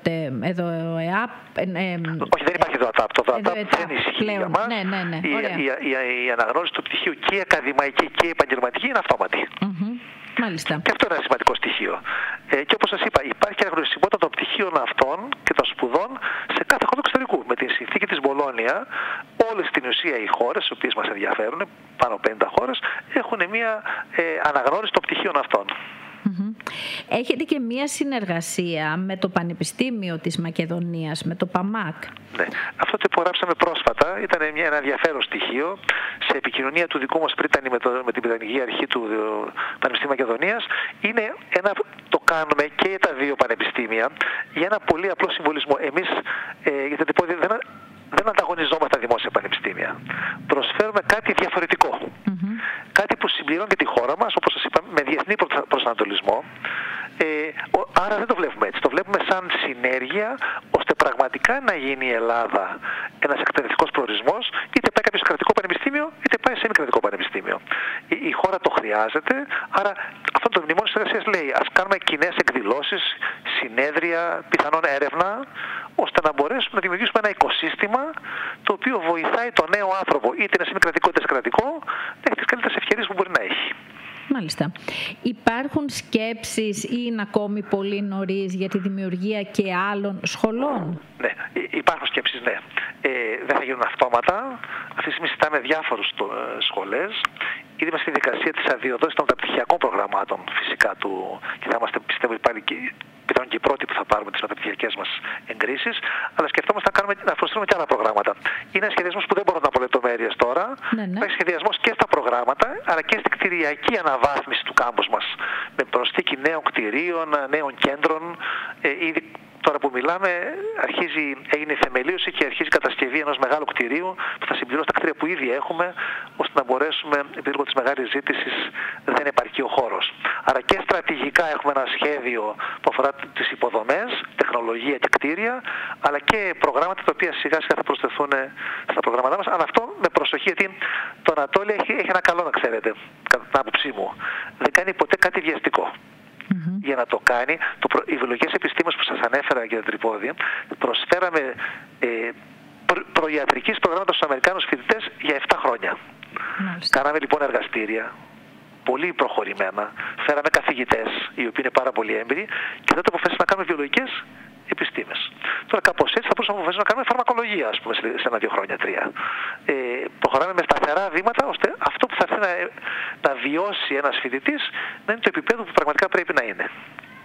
ΕΔΟΕΑΠ. Ε, ε, Όχι, δεν υπάρχει ΕΔΟΑΤΑΠ. Το ΕΔΟΑΤΑΠ δεν ισχύει πλέον. για μας. Ναι, ναι, ναι. Η, η, η, η αναγνώριση του πτυχίου και η ακαδημαϊκή και η επαγγελματική είναι αυτόματη. Mm-hmm. Μάλιστα. Και αυτό είναι ένα σημαντικό στοιχείο. Ε, και όπως σας είπα, υπάρχει αναγνωρισιμότητα των πτυχίων αυτών και των σπουδών σε κάθε χώρο του εξωτερικού. Με τη συνθήκη της Μπολόνια, όλες στην ουσία οι χώρες, οι οποίες μας ενδιαφέρουν, πάνω από πενήντα χώρες, έχουν μια ε, αναγνώριση των πτυχίων αυτών. Mm-hmm. Έχετε και μία συνεργασία με το Πανεπιστήμιο της Μακεδονίας, με το ΠΑΜΑΚ. Ναι. Αυτό το υπογράψαμε πρόσφατα. Ήταν μια, ένα ενδιαφέρον στοιχείο σε επικοινωνία του δικού μας πρίτανη με, το, με την Πριτανική Αρχή του Πανεπιστήμιου Μακεδονίας. Είναι ένα, το κάνουμε και για τα δύο πανεπιστήμια για ένα πολύ απλό συμβολισμό. Εμείς, ε, για την δεν, δεν ανταγωνιζόμαστε τα δημόσια πανεπιστήμια. Προσφέρουμε κάτι διαφορετικό. Mm-hmm. Κάτι που συμπληρώνει και τη χώρα μας, όπως σας είπα, με διεθνή προσανατολισμό. Ε, άρα δεν το βλέπουμε έτσι. Το βλέπουμε σαν συνέργεια, ώστε πραγματικά να γίνει η Ελλάδα ένας εκπαιδευτικός προορισμός, είτε πάει κάποιο κρατικό πανεπιστήμιο, είτε πάει σε μη κρατικό πανεπιστήμιο. Η, η χώρα το χρειάζεται, άρα αυτό το μνημόνιο συνεργασίας λέει ας κάνουμε κοινές εκδηλώσεις, συνέδρια, πιθανόν έρευνα, ώστε να μπορέσουμε να δημιουργήσουμε ένα οικοσύστημα το οποίο βοηθάει τον νέο άνθρωπο, είτε είναι σε μη κρατικό είτε σε κρατικό, να έχει τις καλύτερες ευκαιρίες που μπορεί να έχει. Μάλιστα. Υπάρχουν σκέψεις ή είναι ακόμη πολύ νωρίς για τη δημιουργία και άλλων σχολών? Ναι, υπάρχουν σκέψεις, ναι. Ε, δεν θα γίνουν αυτόματα. Αυτή τη στιγμή συζητάμε διάφορους σχολές. Ήδη είμαστε στη δικασία της αδειοδότησης των μεταπτυχιακών προγραμμάτων φυσικά του και θα είμαστε, πιστεύω, πάλι και πιθανόν και οι πρώτοι που θα πάρουμε τις μεταπτυχιακές μας εγκρίσεις, αλλά σκεφτόμαστε να, κάνουμε, να προσθέσουμε και άλλα προγράμματα. Είναι ένα σχεδιασμός που δεν μπορώ να πω λεπτομέρειες τώρα. Ναι, ναι. Υπάρχει σχεδιασμός και στα προγράμματα, αλλά και στην κτηριακή αναβάθμιση του κάμπους μας. Με προσθήκη νέων κτηρίων, νέων κέντρων. Ε, ήδη τώρα που μιλάμε, αρχίζει, έγινε η θεμελίωση και αρχίζει η κατασκευή ενός μεγάλου κτηρίου που θα συμπληρώσει τα κτίρια που ήδη έχουμε, ώστε να μπορέσουμε, επειδή λόγω της μεγάλης ζήτησης δεν επαρκεί ο χώρος. Άρα και στρατηγικά έχουμε ένα σχέδιο που αφορά τις υποδομές, τεχνολογία και κτίρια, αλλά και προγράμματα τα οποία σιγά σιγά θα προσθεθούν στα προγράμματά μας. Αλλά αυτό με προσοχή, γιατί το Ανατόλια έχει, έχει ένα καλό, να ξέρετε, κατά την άποψή μου. Δεν κάνει ποτέ κάτι βιαστικό. Mm-hmm. Για να το κάνει, το προ... οι βιολογικές επιστήμες που σας ανέφερα για τα τρυπόδια, προσφέραμε ε, προ... προϊατρικής προγράμματα στους Αμερικάνους φοιτητές για επτά χρόνια. Mm-hmm. Κάναμε λοιπόν εργαστήρια, πολύ προχωρημένα, φέραμε καθηγητές, οι οποίοι είναι πάρα πολύ έμπειροι, και τότε αποφασίσαμε να κάνουμε βιολογικές επιστήμες. Τώρα κάπως έτσι θα μπορούσαμε να κάνουμε φαρμακολογία, ας πούμε, σε ένα-δύο χρόνια, τρία. Ε, προχωράμε με σταθερά βήματα, ώστε αυτό που θα έρθει να, να βιώσει ένας φοιτητής να είναι το επίπεδο που πραγματικά πρέπει να είναι.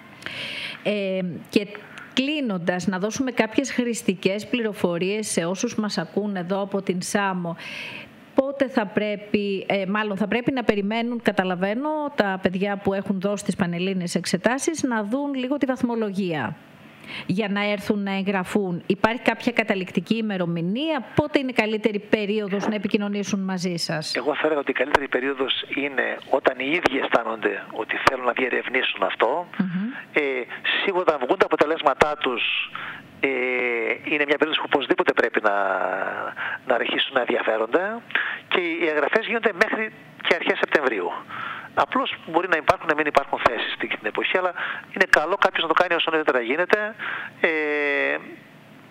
Ε, και κλείνοντας, να δώσουμε κάποιες χρηστικές πληροφορίες σε όσους μας ακούν εδώ από την Σάμο. Πότε θα πρέπει, ε, μάλλον θα πρέπει να περιμένουν, καταλαβαίνω, τα παιδιά που έχουν δώσει τις πανελλήνιες εξετάσεις να δουν λίγο τη βαθμολογία για να έρθουν να εγγραφούν. Υπάρχει κάποια καταληκτική ημερομηνία? Πότε είναι η καλύτερη περίοδος να επικοινωνήσουν μαζί σας? Εγώ θα έλεγα ότι η καλύτερη περίοδος είναι όταν οι ίδιοι αισθάνονται ότι θέλουν να διερευνήσουν αυτό. Mm-hmm. Ε, σίγουρα όταν βγουν τα αποτελέσματά τους, ε, είναι μια περίοδος που οπωσδήποτε πρέπει να, να αρχίσουν να ενδιαφέρονται, και οι εγγραφές γίνονται μέχρι και αρχές Σεπτεμβρίου. Απλώς μπορεί να υπάρχουν, να μην υπάρχουν θέσεις στην εποχή, αλλά είναι καλό κάποιος να το κάνει όσο νωρίτερα γίνεται. Ε,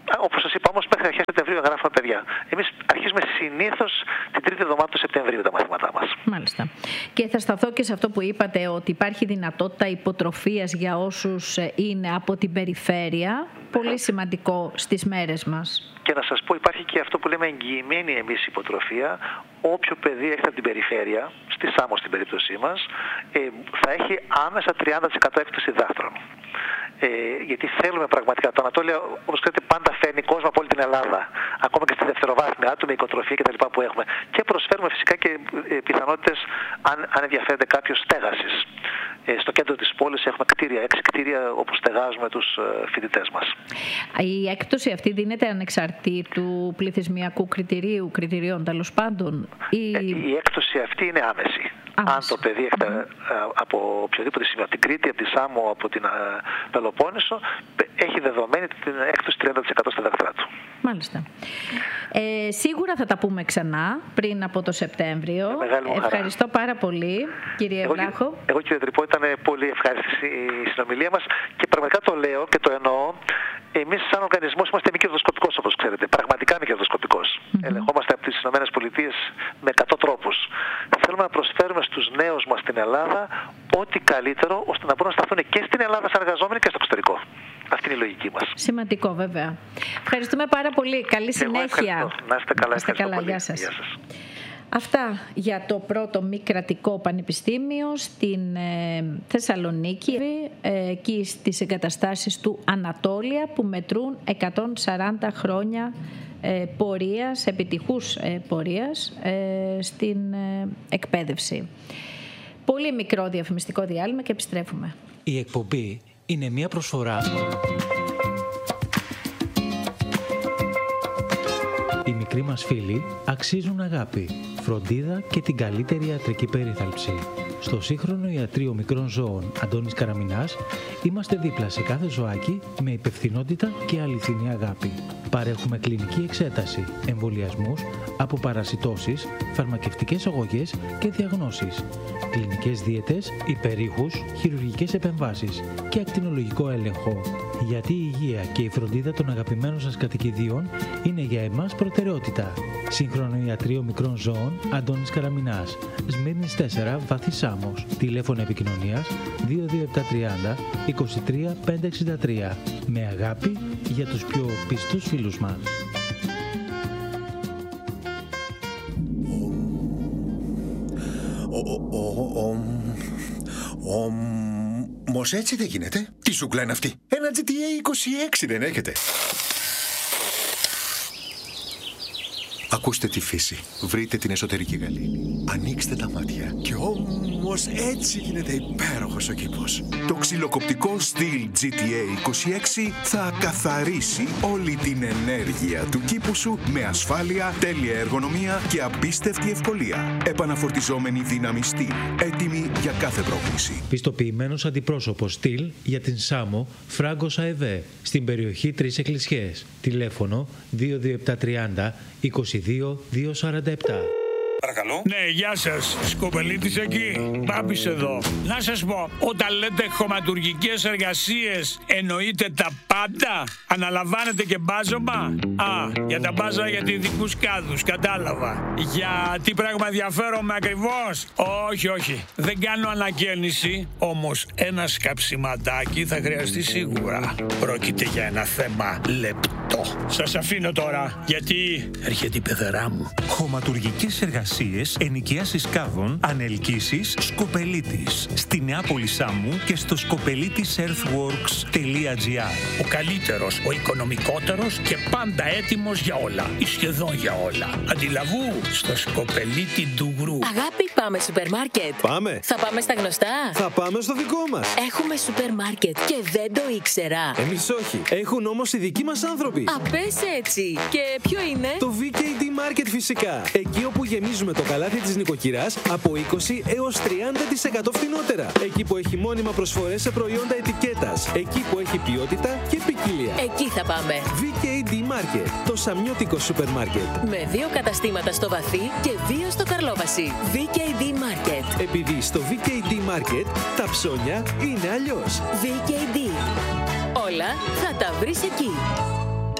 Όπως σας είπα, όμως, μέχρι αρχές Σεπτεμβρίου εγγράφουμε παιδιά. Εμείς αρχίζουμε συνήθως την τρίτη εβδομάδα του Σεπτεμβρίου τα μαθήματά μας. Μάλιστα. Και θα σταθώ και σε αυτό που είπατε, ότι υπάρχει δυνατότητα υποτροφίας για όσους είναι από την περιφέρεια. Πολύ σημαντικό στις μέρες μας. Και να σας πω, υπάρχει και αυτό που λέμε εγγυημένη εμείς υποτροφία. Όποιο παιδί έρχεται από την περιφέρεια, στη Σάμο στην περίπτωσή μας, ε, θα έχει άμεσα τριάντα τοις εκατό έκπτωση δάχτρων. Ε, γιατί θέλουμε πραγματικά. Το Ανατόλια, όπως ξέρετε, πάντα φέρνει κόσμο από όλη την Ελλάδα. Ακόμα και στη δευτεροβάθμια, άτομη οικοτροφία κτλ. Που έχουμε. Και προσφέρουμε φυσικά και ε, πιθανότητες, αν, αν ενδιαφέρεται κάποιος, στέγασης. Ε, στο κέντρο της πόλης έχουμε κτίρια, έξι κτίρια όπου στεγάζουμε τους ε, φοιτητές μας. Η έκπτωση αυτή δίνεται ανεξαρτήτου πληθυσμιακού κριτηρίου, κριτηρίων τέλος πάντων. Ή... Ε, η έκπτωση αυτή είναι άμεση. Άμεση. Αν το παιδί έρχεται mm-hmm. από οποιοδήποτε σημείο, από την Κρήτη, από τη Σάμο, από την Πελοπόννησο, έχει δεδομένη την έκπτωση τριάντα τοις εκατό στα δάχτυλά του. Μάλιστα. Ε, σίγουρα θα τα πούμε ξανά πριν από το Σεπτέμβριο. Ευχαριστώ πάρα πολύ, κύριε εγώ, Βλάχο. Εγώ, κύριε Τρυπό, ήταν πολύ ευχάριστη η συνομιλία μας και πραγματικά το λέω και το εννοώ. Εμείς, σαν οργανισμός, είμαστε μη κερδοσκοπικός, όπως ξέρετε. Πραγματικά μη κερδοσκοπικός. Mm-hmm. Ελεγχόμαστε από τις ΗΠΑ με εκατό τρόπους. Θέλουμε να προσφέρουμε στους νέους μας στην Ελλάδα ό,τι καλύτερο, ώστε να μπορούν να σταθούν και στην Ελλάδα σαν εργαζόμενοι και στο εξωτερικό. Αυτή είναι η λογική μας. Σημαντικό, βέβαια. Ευχαριστούμε πάρα πολύ. Καλή συνέχεια. Να είστε καλά. Να είστε καλά. Γεια σας. Γεια σας. Αυτά για το πρώτο μη κρατικό πανεπιστήμιο στην ε, Θεσσαλονίκη, ε, εκεί στις εγκαταστάσεις του Ανατόλια, που μετρούν εκατόν σαράντα χρόνια ε, πορείας, επιτυχούς ε, πορείας ε, στην ε, εκπαίδευση. Πολύ μικρό διαφημιστικό διάλειμμα και επιστρέφουμε. Η εκπομπή είναι μια προσφορά. Οι μικροί μας φίλοι αξίζουν αγάπη, φροντίδα και την καλύτερη ιατρική περίθαλψη. Στο σύγχρονο ιατρείο μικρών ζώων Αντώνης Καραμινάς είμαστε δίπλα σε κάθε ζωάκι με υπευθυνότητα και αληθινή αγάπη. Παρέχουμε κλινική εξέταση, εμβολιασμούς, αποπαρασιτώσεις, φαρμακευτικές αγωγές και διαγνώσεις, κλινικές δίαιτες, υπερήχους, χειρουργικές επεμβάσεις και ακτινολογικό έλεγχο. Γιατί η υγεία και η φροντίδα των αγαπημένων σας κατοικιδίων είναι για εμάς προτεραιότητα. Σύγχρονο ιατρείο μικρών ζώων Αντώνης Καραμινάς, Σμύρνης τέσσερα, Βάθη Σάμος. Τηλέφωνο επικοινωνίας δύο δύο επτά τριάντα είκοσι τρία πεντακόσια εξήντα τρία. Με αγάπη για τους πιο πιστούς φίλους μας. Όμως έτσι δεν γίνεται. Τι σούκλα είναι αυτή? Ένα τζι τι έι είκοσι έξι δεν έχετε? Ακούστε τη φύση. Βρείτε την εσωτερική γαλήνη. Ανοίξτε τα μάτια. Και όμως έτσι γίνεται υπέροχος ο κήπος. Το ξυλοκοπτικό Stihl τζι τι έι είκοσι έξι θα καθαρίσει όλη την ενέργεια του κήπου σου με ασφάλεια, τέλεια εργονομία και απίστευτη ευκολία. Επαναφορτιζόμενη δύναμη Stihl. Έτοιμη για κάθε πρόκληση. Πιστοποιημένος αντιπρόσωπος Stihl για την Σάμο, Φράγκος ΑΕΒ, στην περιοχή Τρεις Εκκλησιές. Τηλέφωνο δύο δύο επτά τριάντα είκοσι δύο διακόσια σαράντα επτά. Παρακαλώ. Ναι, γεια σας. Σκοπελίτης εκεί. Μπάμπης εδώ. Να σας πω, όταν λέτε χωματουργικές εργασίες, εννοείτε τα πάντα? Αναλαμβάνετε και μπάζωμα? Α, για τα μπάζα για ειδικούς κάδους, κατάλαβα. Για τι πράγμα ενδιαφέρομαι ακριβώς? Όχι, όχι. Δεν κάνω ανακαίνιση, όμως ένα σκαψιματάκι θα χρειαστεί σίγουρα. Πρόκειται για ένα θέμα λεπτό. Σας αφήνω τώρα, γιατί έρχεται η πεθερά μου. Χωματουργικές εργασίες, ενοικίασης κάδων, ανελκύσεις, Σκοπελίτης. Στη Νεάπολη Σάμου και στο σκοπελίτης earthworks τελεία τζι άρ. Ο καλύτερος, ο οικονομικότερος και πάντα έτοιμος για όλα. Ή σχεδόν για όλα. Αντιλαβού, στο Σκοπελίτη Ντουγρού. Αγάπη, πάμε σούπερ μάρκετ. Πάμε. Θα πάμε στα γνωστά. Θα πάμε στο δικό μας. Έχουμε σούπερ μάρκετ και δεν το ήξερα. Εμείς όχι. Έχουν όμως οι δικοί μας άνθρωποι. Α, πες έτσι. Και ποιο είναι? Το βι κέι ντι Market φυσικά. Εκεί όπου γεμίζουμε το καλάθι της νοικοκυράς από είκοσι έως τριάντα τοις εκατό φθηνότερα. Εκεί που έχει μόνιμα προσφορές σε προϊόντα ετικέτας. Εκεί που έχει ποιότητα και ποικιλία. Εκεί θα πάμε. βι κέι ντι Market, το σαμιώτικο σούπερ μάρκετ. Με δύο καταστήματα στο Βαθύ και δύο στο Καρλόβαση. βι κέι ντι Market. Επειδή στο βι κέι ντι Market τα ψώνια είναι αλλιώς. βι κέι ντι. Όλα θα τα βρεις εκεί.